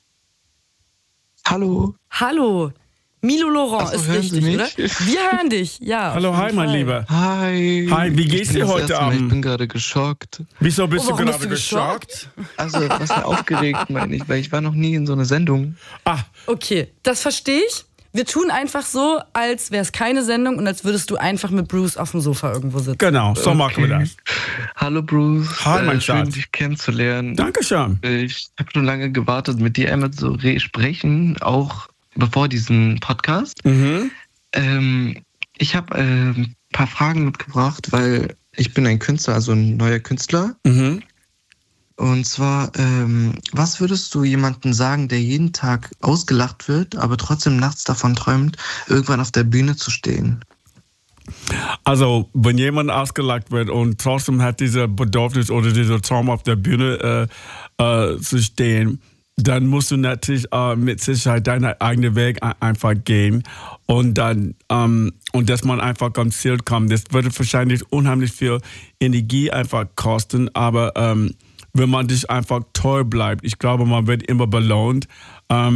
Hallo. Hallo. Milo Laurent Ach so, ist hören richtig, Sie mich? oder? Wir hören dich, ja. Hallo, hi, mein Lieber. Hi. Hi, wie geht's dir heute Abend? Ich bin gerade geschockt. Wieso bist Oh, du warum gerade bist du geschockt? Also, was ja aufgeregt, meine ich, weil ich war noch nie in so einer Sendung. Ah, Okay, das verstehe ich. Wir tun einfach so, als wäre es keine Sendung und als würdest du einfach mit Bruce auf dem Sofa irgendwo sitzen. genau, so machen wir das. Hallo Bruce. Hi, mein äh, schön, Schatz. dich kennenzulernen. Dankeschön. Ich habe schon lange gewartet, mit dir einmal zu re- sprechen, auch bevor diesem Podcast. Mhm. Ähm, ich habe äh, ein paar Fragen mitgebracht, weil ich bin ein Künstler, also ein neuer Künstler. Mhm. Und zwar, ähm, was würdest du jemandem sagen, der jeden Tag ausgelacht wird, aber trotzdem nachts davon träumt, irgendwann auf der Bühne zu stehen? Also, wenn jemand ausgelacht wird und trotzdem hat dieser Bedürfnis oder dieser Traum auf der Bühne äh, äh, zu stehen, dann musst du natürlich äh, mit Sicherheit deinen eigenen Weg a- einfach gehen und dann ähm, und dass man einfach am Ziel kommt. Das würde wahrscheinlich unheimlich viel Energie einfach kosten, aber ähm, wenn man sich einfach treu bleibt, ich glaube, man wird immer belohnt. Ähm,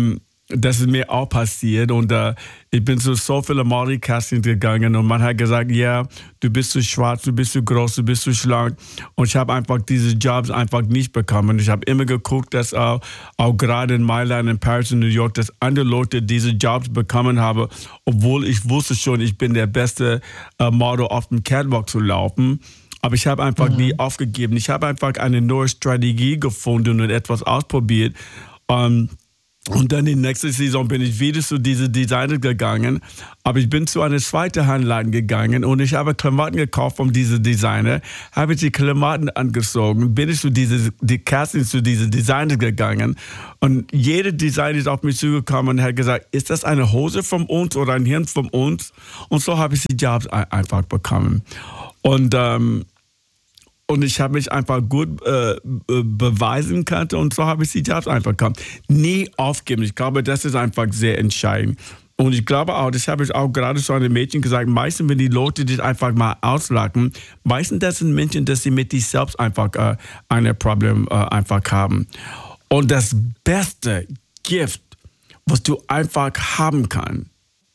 das ist mir auch passiert und äh, ich bin zu so viele Modeling-Castings gegangen und man hat gesagt, ja, yeah, du bist zu schwarz, du bist zu groß, du bist zu schlank und ich habe einfach diese Jobs einfach nicht bekommen. Ich habe immer geguckt, dass auch, auch gerade in Mailand, in Paris und New York, dass andere Leute diese Jobs bekommen haben, obwohl ich wusste schon, ich bin der beste äh, Model auf dem Catwalk zu laufen. Aber ich habe einfach mhm. nie aufgegeben. Ich habe einfach eine neue Strategie gefunden und etwas ausprobiert. Um, Und dann in der nächsten Saison bin ich wieder zu diesem Designer gegangen. Aber ich bin zu einer zweiten Handladen gegangen und ich habe Klamotten gekauft von diesem Designer. Habe ich die Klamotten angezogen, bin ich zu diese, die Casting zu diesem Designer gegangen. Und jeder Designer ist auf mich zugekommen und hat gesagt, ist das eine Hose von uns oder ein Hemd von uns? Und so habe ich die Jobs einfach bekommen. Und ähm, Und ich habe mich einfach gut äh, beweisen können und so habe ich die Jobs einfach bekommen. Nie aufgeben. Ich glaube, das ist einfach sehr entscheidend. Und ich glaube auch, das habe ich auch gerade zu einem Mädchen gesagt, meistens, wenn die Leute dich einfach mal auslachen, meistens das sind Menschen, dass sie mit sich selbst einfach äh, ein Problem äh, einfach haben. Und das beste Gift, was du einfach haben kannst,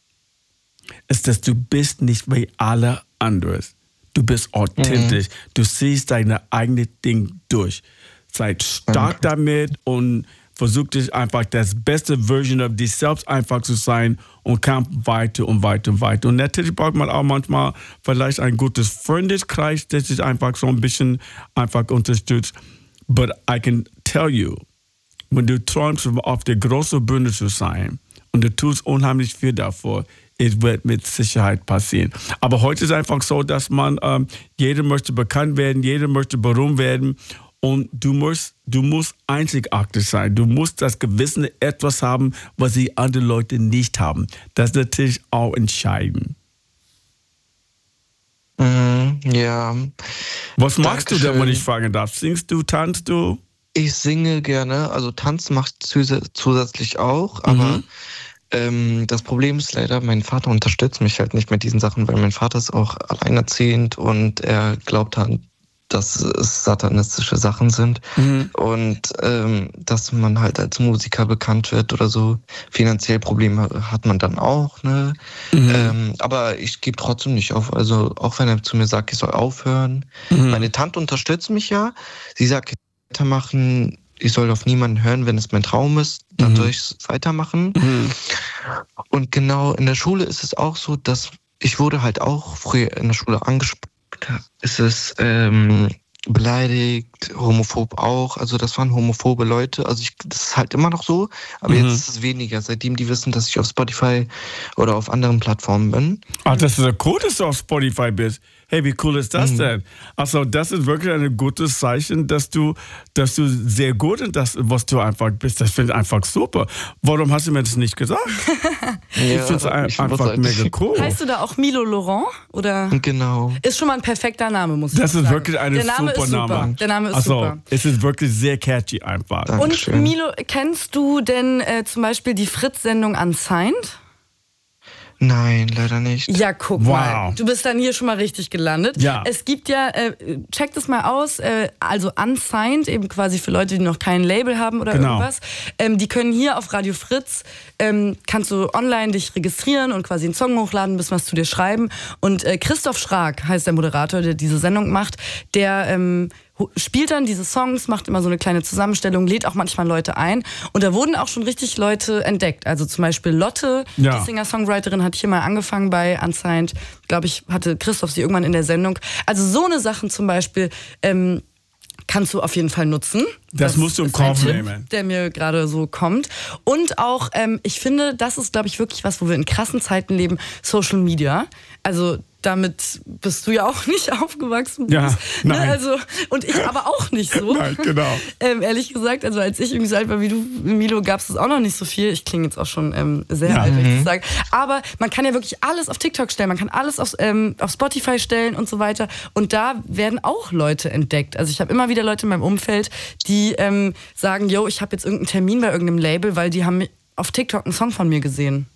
ist, dass du bist nicht wie alle anderen. Du bist authentisch. Mhm. Du siehst deine eigene Ding durch. Sei stark mhm. damit und versuch dich einfach das beste Version of dich selbst einfach zu sein und kämpf weiter und weiter und weiter. Und natürlich braucht man auch manchmal vielleicht ein gutes Freundeskreis, das sich einfach so ein bisschen einfach unterstützt. But I can tell you, wenn du träumst, auf der großen Bühne zu sein und du tust unheimlich viel davor, es wird mit Sicherheit passieren. Aber heute ist einfach so, dass man, ähm, jeder möchte bekannt werden, jeder möchte berühmt werden und du musst, du musst einzigartig sein. Du musst das gewisse etwas haben, was die anderen Leute nicht haben. Das ist natürlich auch entscheidend. Mhm, ja. Was machst Dankeschön. du denn, wenn ich fragen darf? Singst du, tanzt du? Ich singe gerne, also Tanzen mache ich zus- zusätzlich auch, aber mhm. Ähm, das Problem ist leider, mein Vater unterstützt mich halt nicht mit diesen Sachen, weil mein Vater ist auch alleinerziehend und er glaubt halt, dass es satanistische Sachen sind mhm. und ähm, dass man halt als Musiker bekannt wird oder so. Finanziell Probleme hat man dann auch, ne? Mhm. Ähm, aber ich gebe trotzdem nicht auf. Also auch wenn er zu mir sagt, ich soll aufhören. Mhm. Meine Tante unterstützt mich ja. Sie sagt, weitermachen. Ich soll auf niemanden hören, wenn es mein Traum ist, dann mhm. soll ich es weitermachen. Mhm. Und genau in der Schule ist es auch so, dass ich wurde halt auch früher in der Schule angesprochen. Es ist ähm, beleidigt, homophob auch. Also das waren homophobe Leute. Also ich, das ist halt immer noch so, aber mhm. jetzt ist es weniger, seitdem die wissen, dass ich auf Spotify oder auf anderen Plattformen bin. Ach, das ist ja cool, dass du auf Spotify bist. Hey, wie cool ist das mhm. denn? Also das ist wirklich ein gutes Zeichen, dass du, dass du sehr gut in das, was du einfach bist. Das finde ich einfach super. Warum hast du mir das nicht gesagt? ja, ich finde es einfach mega cool. Heißt du da auch Milo Laurent? Oder? Genau. Ist schon mal ein perfekter Name, muss ich das sagen. Das ist wirklich ein super Name. Super. Der Name ist also, super. Es ist wirklich sehr catchy einfach. Dankeschön. Und Milo, kennst du denn äh, zum Beispiel die Fritz-Sendung Unsigned? Nein, leider nicht. Ja, guck wow. mal. Du bist dann hier schon mal richtig gelandet. Ja. Es gibt ja, äh, check das mal aus, äh, also Unsigned, eben quasi für Leute, die noch kein Label haben oder genau. irgendwas. Ähm, die können hier auf Radio Fritz, ähm, kannst du online dich registrieren und quasi einen Song hochladen, ein bisschen was zu dir schreiben. Und äh, Christoph Schrag heißt der Moderator, der diese Sendung macht, der ähm, spielt dann diese Songs, macht immer so eine kleine Zusammenstellung, lädt auch manchmal Leute ein. Und da wurden auch schon richtig Leute entdeckt. Also zum Beispiel Lotte, ja. die Singer-Songwriterin, hat hier mal angefangen bei Unsigned. Glaube ich, hatte Christoph sie irgendwann in der Sendung. Also so eine Sachen zum Beispiel ähm, kannst du auf jeden Fall nutzen. Das, das musst du im Kopf nehmen. Der mir gerade so kommt. Und auch, ähm, ich finde, das ist, glaube ich, wirklich was, wo wir in krassen Zeiten leben, Social Media. Also damit bist du ja auch nicht aufgewachsen. Ja, nein. Ne? Also, und ich aber auch nicht so. Nein, genau. Ähm, ehrlich gesagt, also als ich irgendwie so alt war wie du, Milo, gab es auch noch nicht so viel. Ich klinge jetzt auch schon ähm, sehr ja. alt, wenn ich Mhm. das sage. Aber man kann ja wirklich alles auf TikTok stellen, man kann alles auf, ähm, auf Spotify stellen und so weiter. Und da werden auch Leute entdeckt. Also ich habe immer wieder Leute in meinem Umfeld, die ähm, sagen, yo, ich habe jetzt irgendeinen Termin bei irgendeinem Label, weil die haben auf TikTok einen Song von mir gesehen.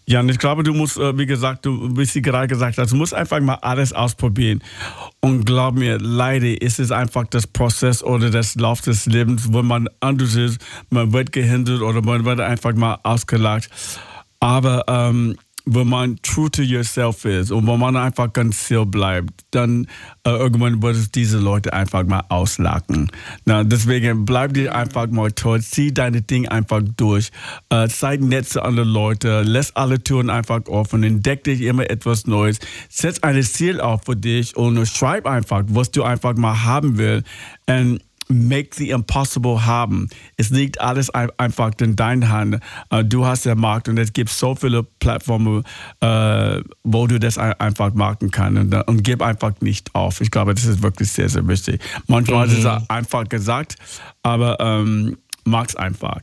Ja, und ich glaube, du musst, wie gesagt, du, wie sie gerade gesagt hast, du musst einfach mal alles ausprobieren. Und glaub mir, leider ist es einfach das Prozess oder das Lauf des Lebens, wo man anders ist, man wird gehindert oder man wird einfach mal ausgelacht. Aber ähm, wenn man true to yourself ist und wenn man einfach ganz still bleibt, dann äh, irgendwann wird es diese Leute einfach mal auslachen. Na, deswegen bleib dir einfach mal toll, zieh deine Dinge einfach durch, äh, zeig nett zu anderen Leuten, lass alle Türen einfach offen, entdeck dich immer etwas Neues, setz ein Ziel auf für dich und schreib einfach, was du einfach mal haben willst. Und make the impossible haben. Es liegt alles ein, einfach in deiner Hand. Uh, du hast den Markt und es gibt so viele Plattformen, uh, wo du das ein, einfach machen kannst. Und, und gib einfach nicht auf. Ich glaube, das ist wirklich sehr, sehr wichtig. Manchmal mhm. ist es einfach gesagt, aber ähm, mach's einfach.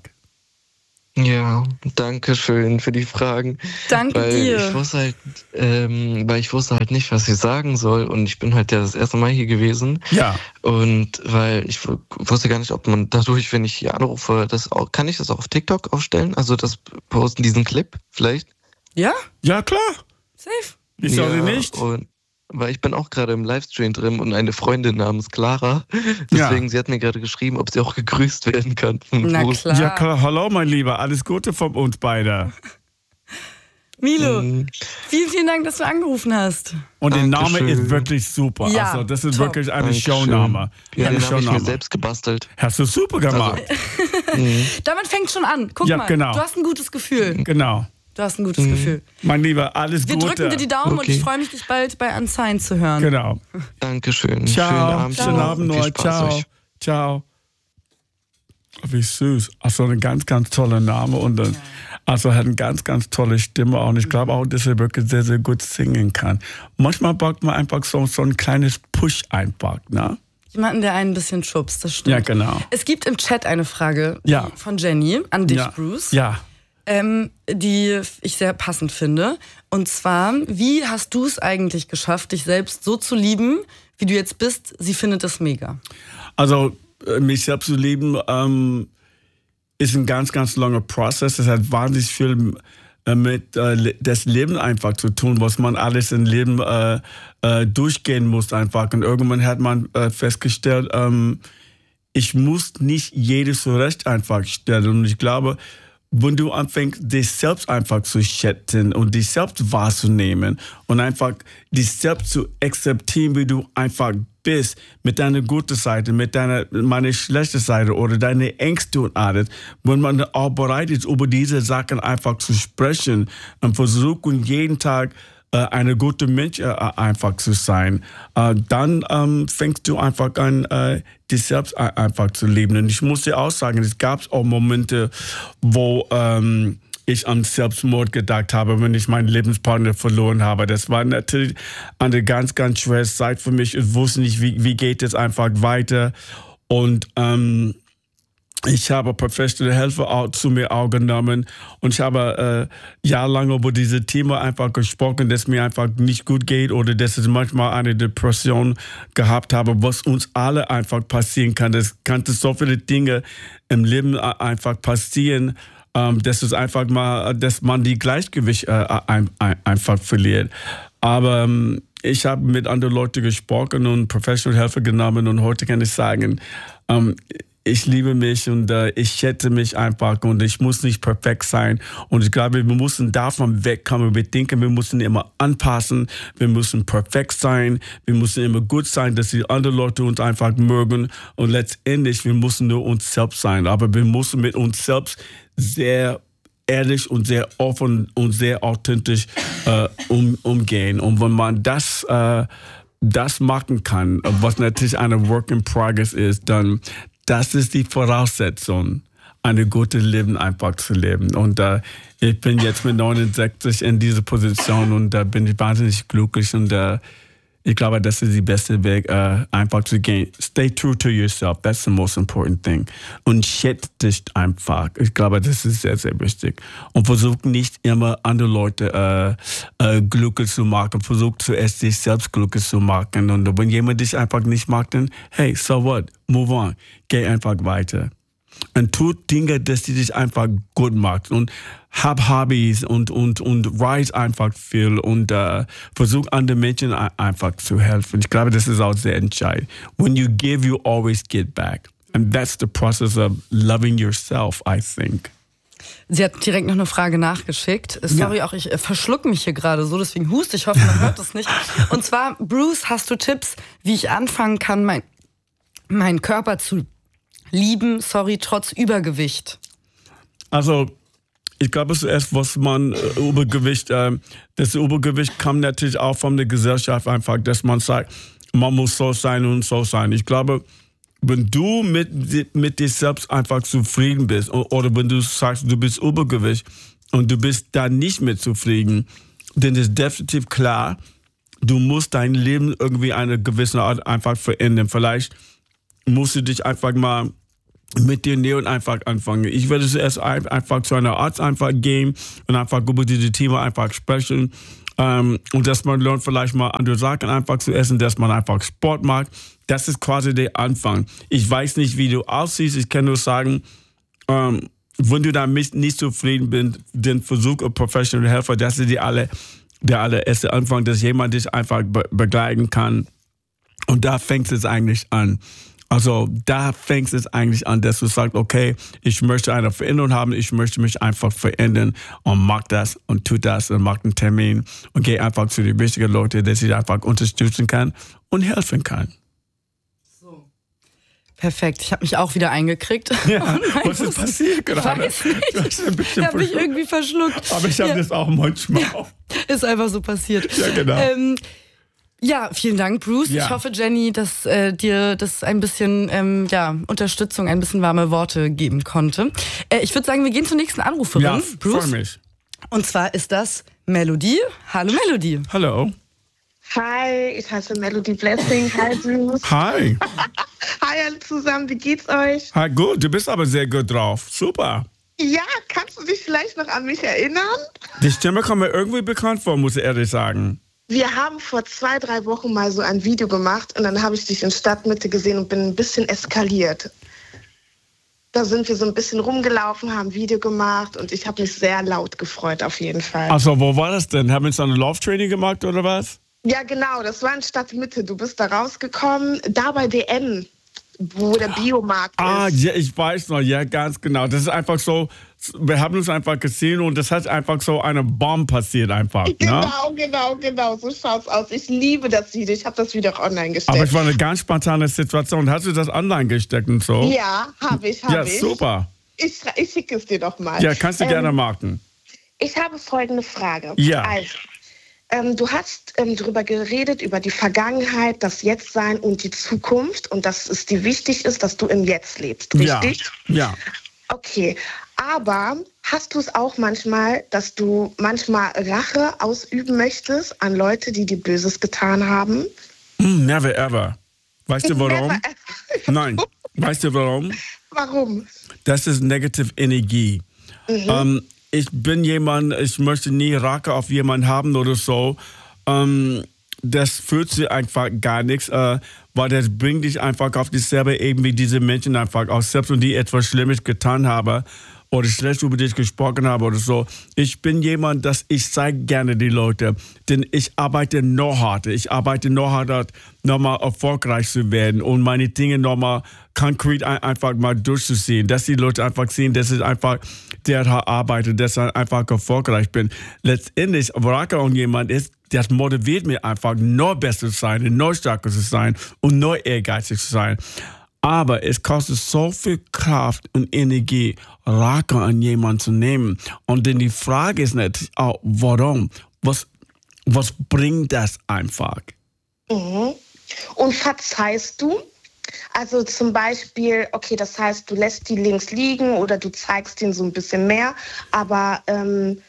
Ja, danke schön für die Fragen. Danke weil dir. Ich wusste halt, ähm, weil ich wusste halt nicht, was ich sagen soll und ich bin halt ja das erste Mal hier gewesen. Ja. Und weil ich wusste gar nicht, ob man dadurch, wenn ich hier anrufe, das auch, kann ich das auch auf TikTok aufstellen? Also das posten, diesen Clip vielleicht? Ja? Ja, klar. Safe. Wieso ja, nicht? Und weil ich bin auch gerade im Livestream drin und eine Freundin namens Clara, deswegen, ja. sie hat mir gerade geschrieben, ob sie auch gegrüßt werden kann. Na klar. Ja klar, hallo mein Lieber, alles Gute von uns beiden. Milo, Mhm. vielen, vielen Dank, dass du angerufen hast. Und der Name Dankeschön. ist wirklich super. Ja, also das ist top. wirklich eine Dankeschön. Showname. Ja, eine den habe ich mir Showname. selbst gebastelt. Hast du super gemacht. Also, mhm. Damit fängt schon an. Guck Ja, mal, genau. du hast ein gutes Gefühl. Genau. Du hast ein gutes Mhm. Gefühl. Mein Lieber, alles Wir Gute. drücken dir die Daumen und Okay. ich freue mich, dich bald bei Unsigned zu hören. Genau. Dankeschön. Ciao. Schönen Abend. Schönen noch Abend und viel noch. Spaß Ciao. euch. Ciao. Wie süß. Also ein ganz, ganz toller Name und ein, also hat eine ganz, ganz tolle Stimme auch. Und ich glaube auch, dass er wirklich sehr, sehr gut singen kann. Manchmal braucht man einfach so, so ein kleines Push einfach, ne? Jemanden, der einen ein bisschen schubst, das stimmt. Ja, genau. Es gibt im Chat eine Frage Ja. von Jenny an dich, Ja. Bruce, Ja. ähm, die ich sehr passend finde. Und zwar, wie hast du es eigentlich geschafft, dich selbst so zu lieben, wie du jetzt bist? Sie findet es mega. Also äh, mich selbst zu lieben ähm, ist ein ganz, ganz langer Prozess. Es hat wahnsinnig viel äh, mit äh, das Leben einfach zu tun, was man alles im Leben äh, äh, durchgehen muss einfach. Und irgendwann hat man äh, festgestellt, ähm, ich muss nicht jedes Recht einfach stellen. Und ich glaube, wenn du anfängst, dich selbst einfach zu schätzen und dich selbst wahrzunehmen und einfach dich selbst zu akzeptieren, wie du einfach bist, mit deiner guten Seite, mit deiner meine schlechten Seite oder deine Ängste und alles, wenn man auch bereit ist, über diese Sachen einfach zu sprechen und versuchen, jeden Tag äh, eine gute Mensch äh, einfach zu sein, äh, dann ähm, fängst du einfach an, äh, dich selbst einfach zu lieben. Und ich muss dir auch sagen, es gab auch Momente, wo ähm, ich an Selbstmord gedacht habe, wenn ich meinen Lebenspartner verloren habe. Das war natürlich eine ganz, ganz schwere Zeit für mich. Ich wusste nicht, wie, wie geht es einfach weiter. Und ähm, ich habe professionelle Hilfe auch zu mir auch genommen und ich habe äh, jahrelang über dieses Thema einfach gesprochen, dass mir einfach nicht gut geht oder dass ich manchmal eine Depression gehabt habe, was uns alle einfach passieren kann. Es kann so viele Dinge im Leben einfach passieren, ähm, dass es einfach mal, dass man die Gleichgewicht äh, ein, ein, einfach verliert. Aber ähm, ich habe mit anderen Leuten gesprochen und professionelle Hilfe genommen und heute kann ich sagen, ähm, ich liebe mich und äh, ich schätze mich einfach und ich muss nicht perfekt sein. Und ich glaube, wir müssen davon wegkommen. Wir denken, wir müssen immer anpassen, wir müssen perfekt sein, wir müssen immer gut sein, dass die anderen Leute uns einfach mögen. Und letztendlich, wir müssen nur uns selbst sein. Aber wir müssen mit uns selbst sehr ehrlich und sehr offen und sehr authentisch äh, um, umgehen. Und wenn man das äh, das machen kann, was natürlich eine Work in Progress ist, dann das ist die Voraussetzung, eine gute Leben einfach zu leben. Und äh, ich bin jetzt mit neunundsechzig in dieser Position und da äh, bin ich wahnsinnig glücklich und äh, ich glaube, das ist der beste Weg, äh, einfach zu gehen. Stay true to yourself, that's the most important thing. Und schätze dich einfach. Ich glaube, das ist sehr, sehr wichtig. Und versuch nicht immer andere Leute äh, äh, glücklich zu machen. Versuch zuerst dich selbst glücklich zu machen. Und wenn jemand dich einfach nicht mag, dann hey, so what? Move on. Geh einfach weiter. und tu Dinge, dass die dich einfach gut macht und hab Hobbys und, und, und reise einfach viel und uh, versuch anderen Menschen einfach zu helfen. Ich glaube, das ist auch sehr entscheidend. When you give, you always get back. And that's the process of loving yourself, I think. Sie hat direkt noch eine Frage nachgeschickt. Sorry, ja. auch ich verschluck mich hier gerade so, deswegen huste. Ich hoffe, man hört das nicht. Und zwar, Bruce, hast du Tipps, wie ich anfangen kann, mein, meinen Körper zu lieben, sorry, trotz Übergewicht? Also, ich glaube zuerst, was man äh, Übergewicht, äh, das Übergewicht kommt natürlich auch von der Gesellschaft einfach, dass man sagt, man muss so sein und so sein. Ich glaube, wenn du mit, mit dir selbst einfach zufrieden bist oder wenn du sagst, du bist Übergewicht und du bist da nicht mit zufrieden, dann ist definitiv klar, du musst dein Leben irgendwie eine gewisse Art einfach verändern. Vielleicht musst du dich einfach mal mit dir nähern einfach anfangen. Ich werde zuerst einfach zu einer Arzt einfach gehen und einfach über diese Themen einfach sprechen. Um, und dass man lernt, vielleicht mal andere Sachen einfach zu essen, dass man einfach Sport macht. Das ist quasi der Anfang. Ich weiß nicht, wie du aussiehst. Ich kann nur sagen, um, wenn du damit nicht zufrieden bist, dann versuch ein Professional Helfer. Das ist die alle, der allererste Anfang, dass jemand dich einfach be- begleiten kann. Und da fängt es eigentlich an. Also da fängt es eigentlich an, dass du sagst, okay, ich möchte eine Veränderung haben, ich möchte mich einfach verändern und mach das und tu das und mach einen Termin und geh einfach zu den wichtigen Leuten, dass ich einfach unterstützen kann und helfen kann. So. Perfekt, ich habe mich auch wieder eingekriegt. Ja, was ist passiert gerade? Weiß nicht. Ich habe mich irgendwie verschluckt. Aber ich habe ja. das auch manchmal. Ja, ist einfach so passiert. Ja, genau. Ähm, Ja, vielen Dank, Bruce. Ja. Ich hoffe, Jenny, dass äh, dir das ein bisschen ähm, ja, Unterstützung, ein bisschen warme Worte geben konnte. Äh, ich würde sagen, wir gehen zur nächsten Anruferin. Ja, Bruce. freue mich. Und zwar ist das Melody. Hallo, Melody. Hallo. Hi, ich heiße Melody Blessing. Hi, Bruce. Hi. Hi alle zusammen, wie geht's euch? Hi, gut. Du bist aber sehr gut drauf. Super. Ja, kannst du dich vielleicht noch an mich erinnern? Die Stimme kommt mir irgendwie bekannt vor, muss ich ehrlich sagen. Wir haben vor zwei, drei Wochen mal so ein Video gemacht und dann habe ich dich in Stadtmitte gesehen und bin ein bisschen eskaliert. Da sind wir so ein bisschen rumgelaufen, haben ein Video gemacht und ich habe mich sehr laut gefreut auf jeden Fall. Achso, wo war das denn? Haben wir jetzt eine Lauftraining gemacht oder was? Ja genau, das war in Stadtmitte. Du bist da rausgekommen, da bei D M, wo der Biomarkt ist. Ah, ja, ich weiß noch, ja, ganz genau. Das ist einfach so, wir haben uns einfach gesehen und das hat einfach so eine Bombe passiert einfach. Genau, ne? genau, genau, so schaut's aus. Ich liebe das Video, ich habe das Video auch online gestellt. Aber es war eine ganz spontane Situation. Hast du das online gesteckt und so? Ja, habe ich, habe ja, ich. Ja, super. Ich, ich schicke es dir doch mal. Ja, kannst du ähm, gerne machen. Ich habe folgende Frage. Ja. Also, ähm, du hast ähm, darüber geredet, über die Vergangenheit, das Jetztsein und die Zukunft und dass es dir wichtig ist, dass du im Jetzt lebst, richtig? Ja, ja. Okay, aber hast du es auch manchmal, dass du manchmal Rache ausüben möchtest an Leute, die dir Böses getan haben? Mm, never ever. Weißt du warum? Never ever. Nein. Weißt du warum? Warum? Das ist negative Energie. Mhm. Ähm, ich bin jemand, ich möchte nie Rache auf jemanden haben oder so. Ähm, das fühlt sich einfach gar nichts, äh, weil das bringt dich einfach auf dieselbe Ebene wie diese Menschen einfach aus. Selbst wenn die etwas Schlimmes getan haben oder schlecht über dich gesprochen haben oder so. Ich bin jemand, dass ich zeige gerne die Leute, denn ich arbeite noch harter. Ich arbeite noch harter, nochmal erfolgreich zu werden und meine Dinge nochmal konkret einfach mal durchzuziehen. Dass die Leute einfach sehen, dass ich einfach der hart arbeite, dass ich einfach erfolgreich bin. Letztendlich, Rache an jemand ist, das motiviert mich einfach, noch besser zu sein, noch stärker zu sein und noch ehrgeizig zu sein. Aber es kostet so viel Kraft und Energie, Rache an jemanden zu nehmen. Und dann die Frage ist natürlich auch, warum? Was, was bringt das einfach? Mhm. Und verzeihst du? Also zum Beispiel, okay, das heißt, du lässt die links liegen oder du zeigst ihnen so ein bisschen mehr, aber ähm,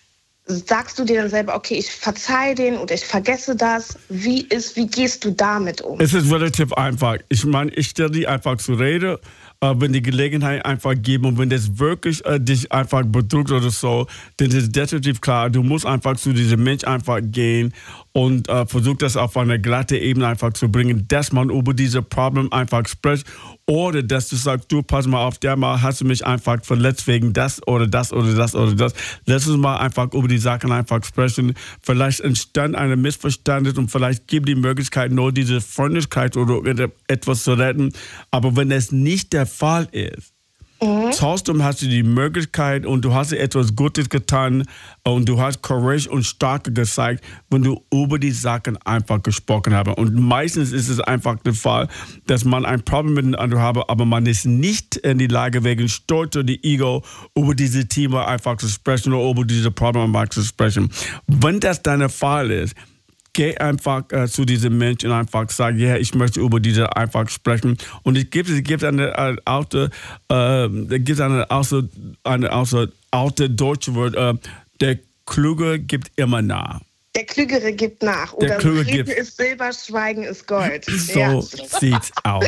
sagst du dir dann selber, okay, ich verzeihe den oder ich vergesse das? Wie ist, wie gehst du damit um? Es ist relativ einfach. Ich meine, ich stelle die einfach zur Rede, äh, wenn die Gelegenheit einfach geben und wenn das wirklich äh, dich einfach bedrückt oder so, dann ist es definitiv klar, du musst einfach zu diesem Mensch einfach gehen und äh, versucht das auf eine glatte Ebene einfach zu bringen, dass man über diese Problem einfach spricht oder dass du sagst, du pass mal auf, der mal hast du mich einfach verletzt wegen das oder das oder das oder das. Lass uns mal einfach über die Sachen einfach sprechen. Vielleicht entstand ein Missverständnis und vielleicht gibt die Möglichkeit, nur diese Freundlichkeit oder etwas zu retten. Aber wenn es nicht der Fall ist, Mhm. trotzdem hast du die Möglichkeit und du hast etwas Gutes getan und du hast Courage und Stärke gezeigt, wenn du über die Sachen einfach gesprochen hast. Und meistens ist es einfach der Fall, dass man ein Problem miteinander hat, aber man ist nicht in die Lage, wegen Stolz oder Ego über diese Themen einfach zu sprechen oder über diese Probleme einfach zu sprechen. Wenn das dein Fall ist, geh einfach äh, zu diesen Menschen und einfach sag, ja, yeah, ich möchte über diese einfach sprechen. Und es gibt, es gibt eine, eine alte, äh, es gibt eine, außer, eine außer, alte deutsche Wort, äh, der Kluge gibt immer nach. Der Klügere gibt nach. Der Oder Klügere Reden gibt. ist Silber, Schweigen ist Gold. So ja. sieht's aus.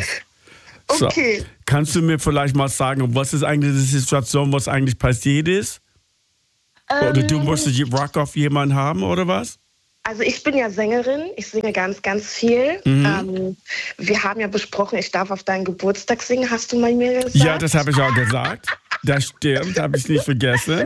So, Okay. kannst du mir vielleicht mal sagen, was ist eigentlich die Situation, was eigentlich passiert ist? Ähm, Oder du musstest Rock auf jemanden haben, oder was? Also ich bin ja Sängerin, ich singe ganz, ganz viel. Mhm. Ähm, wir haben ja besprochen, ich darf auf deinen Geburtstag singen, hast du mal mir gesagt? Ja, das habe ich auch gesagt. Das stimmt, habe ich nicht vergessen.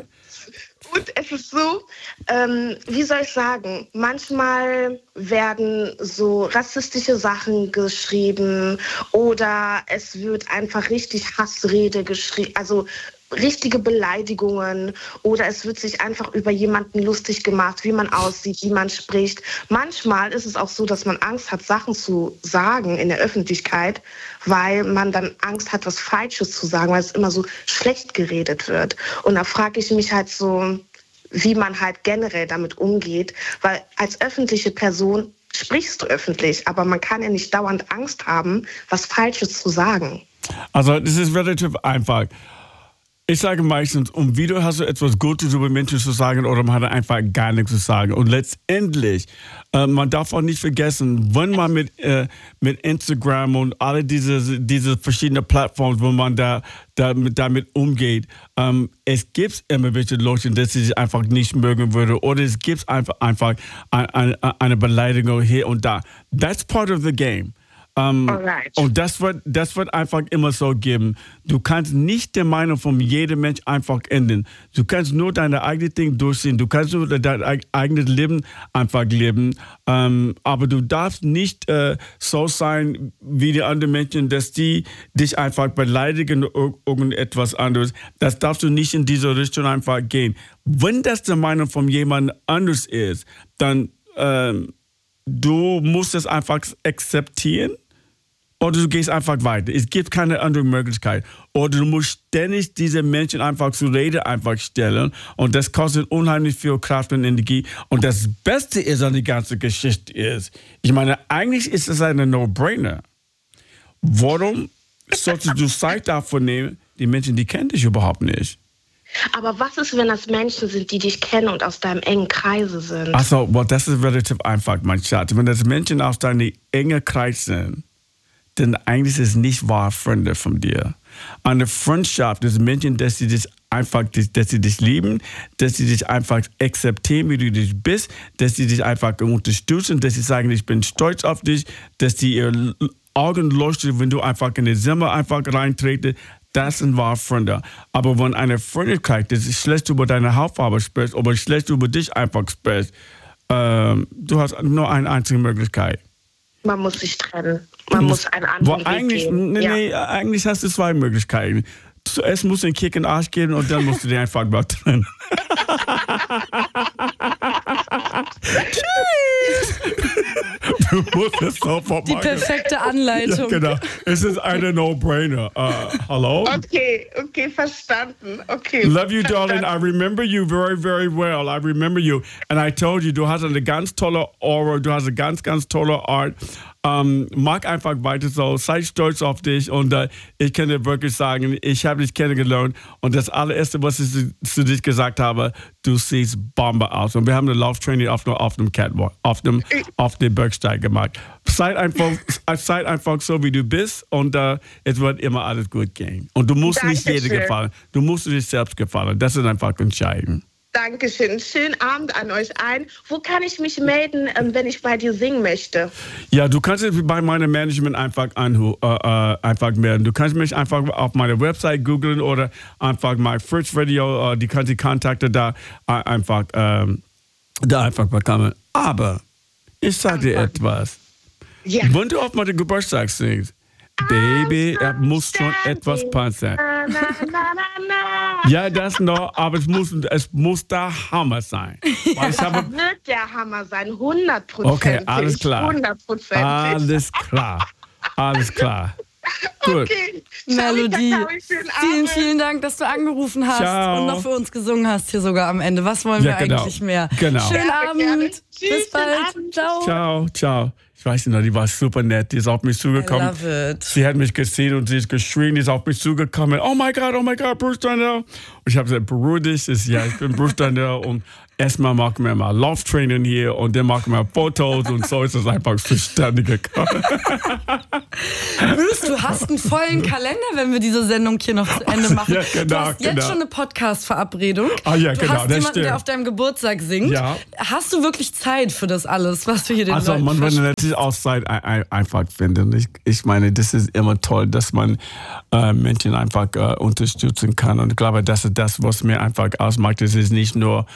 Und es ist so, ähm, wie soll ich sagen, manchmal werden so rassistische Sachen geschrieben oder es wird einfach richtig Hassrede geschrieben, also richtige Beleidigungen oder es wird sich einfach über jemanden lustig gemacht, wie man aussieht, wie man spricht. Manchmal ist es auch so, dass man Angst hat, Sachen zu sagen in der Öffentlichkeit, weil man dann Angst hat, was Falsches zu sagen, weil es immer so schlecht geredet wird. Und da frage ich mich halt so, wie man halt generell damit umgeht, weil als öffentliche Person sprichst du öffentlich, aber man kann ja nicht dauernd Angst haben, was Falsches zu sagen. Also das ist relativ einfach. Ich sage meistens, um wieder hast du etwas Gutes über Menschen zu sagen oder man hat einfach gar nichts zu sagen. Und letztendlich, äh, man darf auch nicht vergessen, wenn man mit, äh, mit Instagram und alle diese, diese verschiedenen Plattformen, wo man da, da mit, damit umgeht, ähm, es gibt immer welche Leute, die sich einfach nicht mögen würde oder es gibt einfach, einfach eine, eine, eine Beleidigung hier und da. That's part of the game. Um, und das wird, das wird einfach immer so geben. Du kannst nicht die Meinung von jedem Mensch einfach ändern. Du kannst nur deine eigene Ding durchziehen. Du kannst nur dein eigenes Leben einfach leben. Um, aber du darfst nicht uh, so sein wie die anderen Menschen, dass die dich einfach beleidigen oder irgendetwas anderes. Das darfst du nicht in diese Richtung einfach gehen. Wenn das die Meinung von jemand anders ist, dann uh, du musst es einfach akzeptieren. Oder du gehst einfach weiter. Es gibt keine andere Möglichkeit. Oder du musst ständig diese Menschen einfach zur Rede einfach stellen. Und das kostet unheimlich viel Kraft und Energie. Und das Beste ist an der ganzen Geschichte ist, ich meine, eigentlich ist es eine No-Brainer. Warum solltest du Zeit dafür nehmen? Die Menschen, die kennen dich überhaupt nicht. Aber was ist, wenn das Menschen sind, die dich kennen und aus deinem engen Kreise sind? Achso, well, das ist relativ einfach, mein Schatz. Wenn das Menschen aus deinem engen Kreis sind, denn eigentlich ist es nicht wahr Freunde von dir. Eine Freundschaft ist Menschen, dass sie dich einfach, dass sie dich lieben, dass sie dich einfach akzeptieren, wie du dich bist, dass sie dich einfach unterstützen, dass sie sagen, ich bin stolz auf dich, dass die ihre Augen leuchten, wenn du einfach in die Zimmer einfach reintretest. Das sind wahre Freunde. Aber wenn eine Freundlichkeit, dass ich schlecht über deine Hautfarbe sprichst, oder schlecht über dich einfach sprichst, ähm, du hast nur eine einzige Möglichkeit. Man muss sich trennen. Man muss, muss einen anderen Weg eigentlich, gehen. Nee, ja. nee, eigentlich hast du zwei Möglichkeiten. Zuerst musst du den Kick in den Arsch geben und dann musst du den einfach mal trennen. Du musst es sofort Die machen. perfekte Anleitung. Ja, genau. Es ist eine No-Brainer. Uh, hello? Okay, okay, verstanden. Okay. Love you, verstanden. darling. I remember you very, very well. I remember you. And I told you, du hast eine ganz tolle Aura, du hast eine ganz, ganz tolle Art. Um, mag einfach weiter so, sei stolz auf dich und uh, ich kann dir wirklich sagen, ich habe dich kennengelernt und das allererste, was ich zu, zu dich gesagt habe, du siehst Bombe aus und wir haben eine Lauftraining auf, auf dem Catwalk, auf dem, auf dem Bergsteig gemacht. Sei einfach, sei einfach so, wie du bist und uh, es wird immer alles gut gehen. Und du musst Dankeschön. nicht jedem gefallen, du musst dir selbst gefallen, das ist einfach entscheidend. Dankeschön. Schönen Abend an euch allen. Wo kann ich mich melden, ähm, wenn ich bei dir singen möchte? Ja, du kannst dich bei meinem Management einfach, anhu- äh, äh, einfach melden. Du kannst mich einfach auf meiner Website googeln oder einfach My First Radio, äh, die kannst die Kontakte da äh, einfach, ähm, da einfach bekommen. Aber ich sage dir etwas. Ja. Wenn du auf meinen Geburtstag singst, Baby, er muss schon etwas passen. Na, na, na, na. Ja, das noch, aber es muss, es muss der Hammer sein. Weil ich habe, Das wird der Hammer sein, hundertprozentig. Okay, alles klar. hundertprozentig. Alles klar. Alles klar. Gut. Okay. Ciao, Melodie, Kakao, schönen vielen, Abend. vielen Dank, dass du angerufen hast Ciao. und noch für uns gesungen hast hier sogar am Ende. Was wollen Ja, wir genau. eigentlich mehr? Genau. Schönen Gerne, Abend. gerne. Bis Tschüss, bald. schönen Abend. Ciao. Ciao, ciao. Ich weiß nicht, die war super nett. Die ist auf mich I zugekommen. love it. Sie hat mich gesehen und sie ist geschrien, die ist auf mich zugekommen. Oh mein Gott, oh mein Gott, Bruce Darnell. Und ich habe gesagt, beruhig dich. Ich, ja, ich bin Bruce Darnell und erstmal machen wir mal Lauftraining hier und dann machen wir Fotos und so ist es einfach zustande gekommen. Bruce, du hast einen vollen Kalender, wenn wir diese Sendung hier noch zu Ende machen. Ja, genau, du hast jetzt genau. schon eine Podcast-Verabredung. Ah, ja, du genau, hast das jemanden, stimmt. der auf deinem Geburtstag singt. Ja. Hast du wirklich Zeit für das alles, was du hier den Also Leuten man würde versprichst? natürlich auch Zeit ein, ein, einfach finden. Ich, ich meine, das ist immer toll, dass man äh, Menschen einfach äh, unterstützen kann. Und ich glaube, das ist das, was mir einfach ausmacht. Es ist nicht nur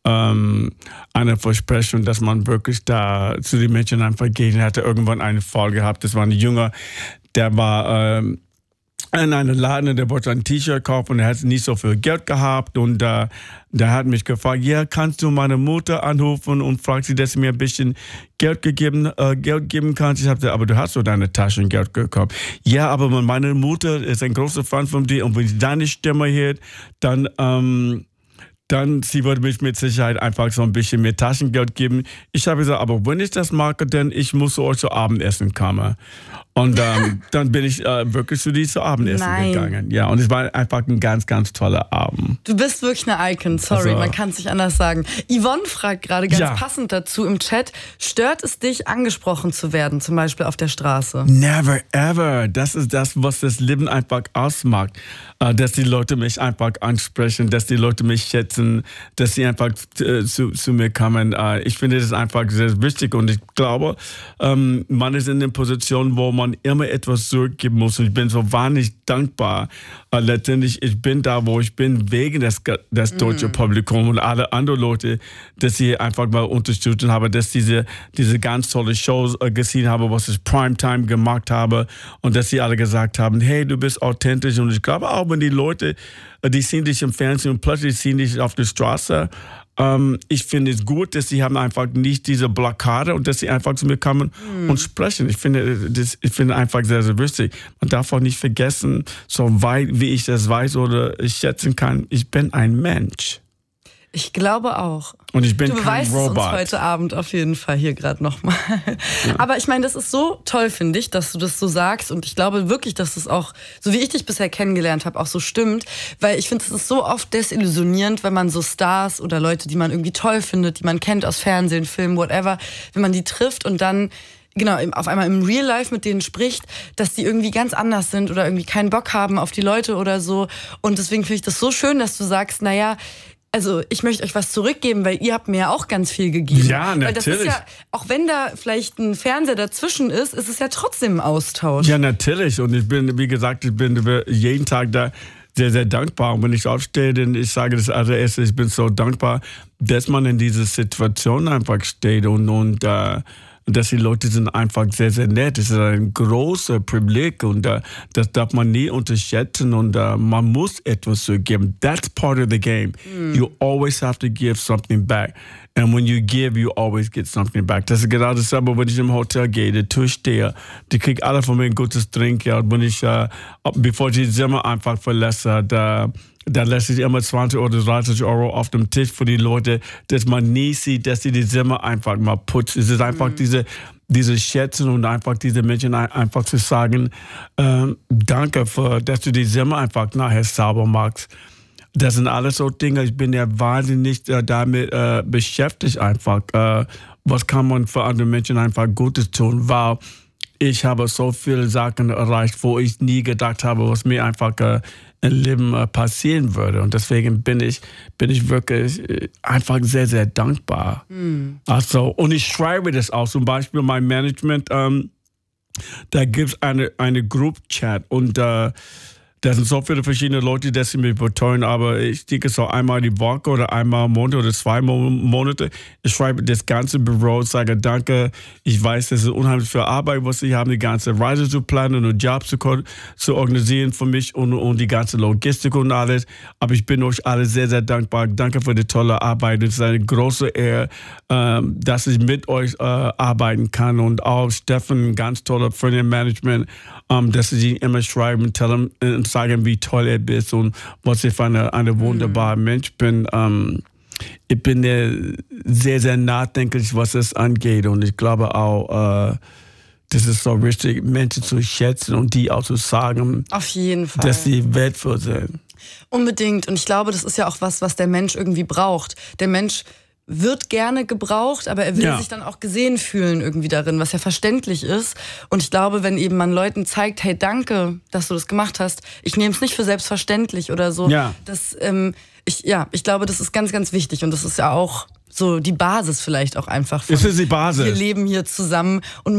ähm, eine Versprechung, dass man wirklich da zu den Menschen einfach geht. Ich hatte irgendwann einen Fall gehabt, das war ein Jünger, der war ähm, in einem Laden, der wollte ein T-Shirt kaufen und er hat nicht so viel Geld gehabt und äh, der hat mich gefragt, ja, kannst du meine Mutter anrufen und fragt sie, dass sie mir ein bisschen Geld gegeben, äh, Geld geben kannst. Ich habe gesagt, aber du hast doch deine Taschengeld gekauft. Ja, aber meine Mutter ist ein großer Fan von dir und wenn sie deine Stimme hört, dann ähm, dann sie würde mich mit Sicherheit einfach so ein bisschen mehr Taschengeld geben. Ich habe gesagt, aber wenn ich das mache, dann ich muss zu euch zu Abendessen kommen. Und ähm, dann bin ich äh, wirklich zu dir zu Abendessen Nein. gegangen. Ja, und es war einfach ein ganz, ganz toller Abend. Du bist wirklich eine Icon, sorry, Also- man kann es nicht anders sagen. Yvonne fragt gerade ganz Ja. passend dazu im Chat, stört es dich, angesprochen zu werden, zum Beispiel auf der Straße? Never ever. Das ist das, was das Leben einfach ausmacht. Äh, dass die Leute mich einfach ansprechen, dass die Leute mich schätzen, dass sie einfach äh, zu, zu mir kommen. Äh, ich finde das einfach sehr wichtig und ich glaube, ähm, man ist in der Position, wo man immer etwas zurückgeben muss. Und ich bin so wahnsinnig dankbar. Äh, letztendlich, ich bin da, wo ich bin, wegen des, des deutschen Publikums und alle anderen Leute, dass sie einfach mal unterstützen haben, dass diese, diese ganz tolle Shows äh, gesehen haben, was ich Primetime gemacht habe und dass sie alle gesagt haben, hey, du bist authentisch. Und ich glaube auch, wenn die Leute, äh, die sehen dich im Fernsehen und plötzlich sehen dich auf der Straße, Ähm, ich finde es gut, dass sie haben einfach nicht diese Blockade und dass sie einfach zu mir kommen mm. und sprechen. Ich finde das ich finde einfach sehr, sehr wichtig. Man darf auch nicht vergessen, so weit wie ich das weiß oder ich schätzen kann, ich bin ein Mensch. Ich glaube auch. Und ich bin du kein beweist es uns Robot. heute Abend auf jeden Fall hier gerade nochmal. Ja. Aber ich meine, das ist so toll, finde ich, dass du das so sagst. Und ich glaube wirklich, dass das auch, so wie ich dich bisher kennengelernt habe, auch so stimmt. Weil ich finde, es ist so oft desillusionierend, wenn man so Stars oder Leute, die man irgendwie toll findet, die man kennt aus Fernsehen, Film, whatever, wenn man die trifft und dann genau, auf einmal im Real Life mit denen spricht, dass die irgendwie ganz anders sind oder irgendwie keinen Bock haben auf die Leute oder so. Und deswegen finde ich das so schön, dass du sagst, naja, also ich möchte euch was zurückgeben, weil ihr habt mir ja auch ganz viel gegeben. Ja, weil das ist natürlich. ja, auch wenn da vielleicht ein Fernseher dazwischen ist, ist es ja trotzdem ein Austausch. Ja, natürlich. Und ich bin, wie gesagt, ich bin jeden Tag da sehr, sehr dankbar. Und wenn ich aufstehe, dann ich sage das allererste, ich bin so dankbar, dass man in dieser Situation einfach steht und, und uh, dass die Leute sind einfach sehr, sehr nett. Es ist ein großer Privileg und uh, das darf man nie unterschätzen und uh, man muss etwas zurückgeben. That's part of the game. Mm. You always have to give something back. And when you give, you always get something back. Das ist genau dasselbe, wenn ich im Hotel gehe, der Türsteher, die kriegt alle von mir ein gutes Trinkgeld. Wenn ich, uh, bevor ich die Zimmer einfach verlasse, da Da lässt sich immer zwanzig oder dreißig Euro auf dem Tisch für die Leute, dass man nie sieht, dass sie die Zimmer einfach mal putzen. Es ist einfach mhm. diese, diese Schätzen und einfach diese Menschen einfach zu sagen, ähm, danke, für, dass du die Zimmer einfach nachher sauber machst. Das sind alles so Dinge, ich bin ja wahnsinnig äh, damit äh, beschäftigt einfach. Äh, was kann man für andere Menschen einfach Gutes tun, weil ich habe so viele Sachen erreicht, wo ich nie gedacht habe, was mir einfach äh, im Leben äh, passieren würde. Und deswegen bin ich, bin ich wirklich äh, einfach sehr, sehr dankbar. Mhm. Also, und ich schreibe das auch. Zum Beispiel mein Management, ähm, da gibt es eine, eine Group-Chat und äh, da sind so viele verschiedene Leute, die das mich betreuen, aber ich denke so einmal die Woche oder einmal im Monat oder zwei Monate. Ich schreibe das ganze Büro, sage danke. Ich weiß, das ist unheimlich viel Arbeit, was Sie haben, die ganze Reise zu planen und Jobs zu, zu organisieren für mich und, und die ganze Logistik und alles. Aber ich bin euch alle sehr, sehr dankbar. Danke für die tolle Arbeit. Es ist eine große Ehre, ähm, dass ich mit euch äh, arbeiten kann und auch Steffen, ganz toller Freund im Management, ähm, dass sie immer schreiben und tell them, sagen, wie toll er ist und was ich für eine, eine wunderbare mhm. Mensch bin. Ähm, ich bin sehr, sehr nachdenklich, was es angeht. Und ich glaube auch, äh, das ist so richtig, Menschen zu schätzen und die auch zu sagen, auf jeden Fall, dass sie wertvoll sind. Unbedingt. Und ich glaube, das ist ja auch was, was der Mensch irgendwie braucht. Der Mensch wird gerne gebraucht, aber er will ja. sich dann auch gesehen fühlen irgendwie darin, was ja verständlich ist. Und ich glaube, wenn eben man Leuten zeigt, hey, danke, dass du das gemacht hast, ich nehme es nicht für selbstverständlich oder so. Ja. Das, ähm, ich, ja, ich glaube, das ist ganz, ganz wichtig und das ist ja auch so die Basis vielleicht auch einfach von, es ist die Basis. Wir leben hier zusammen und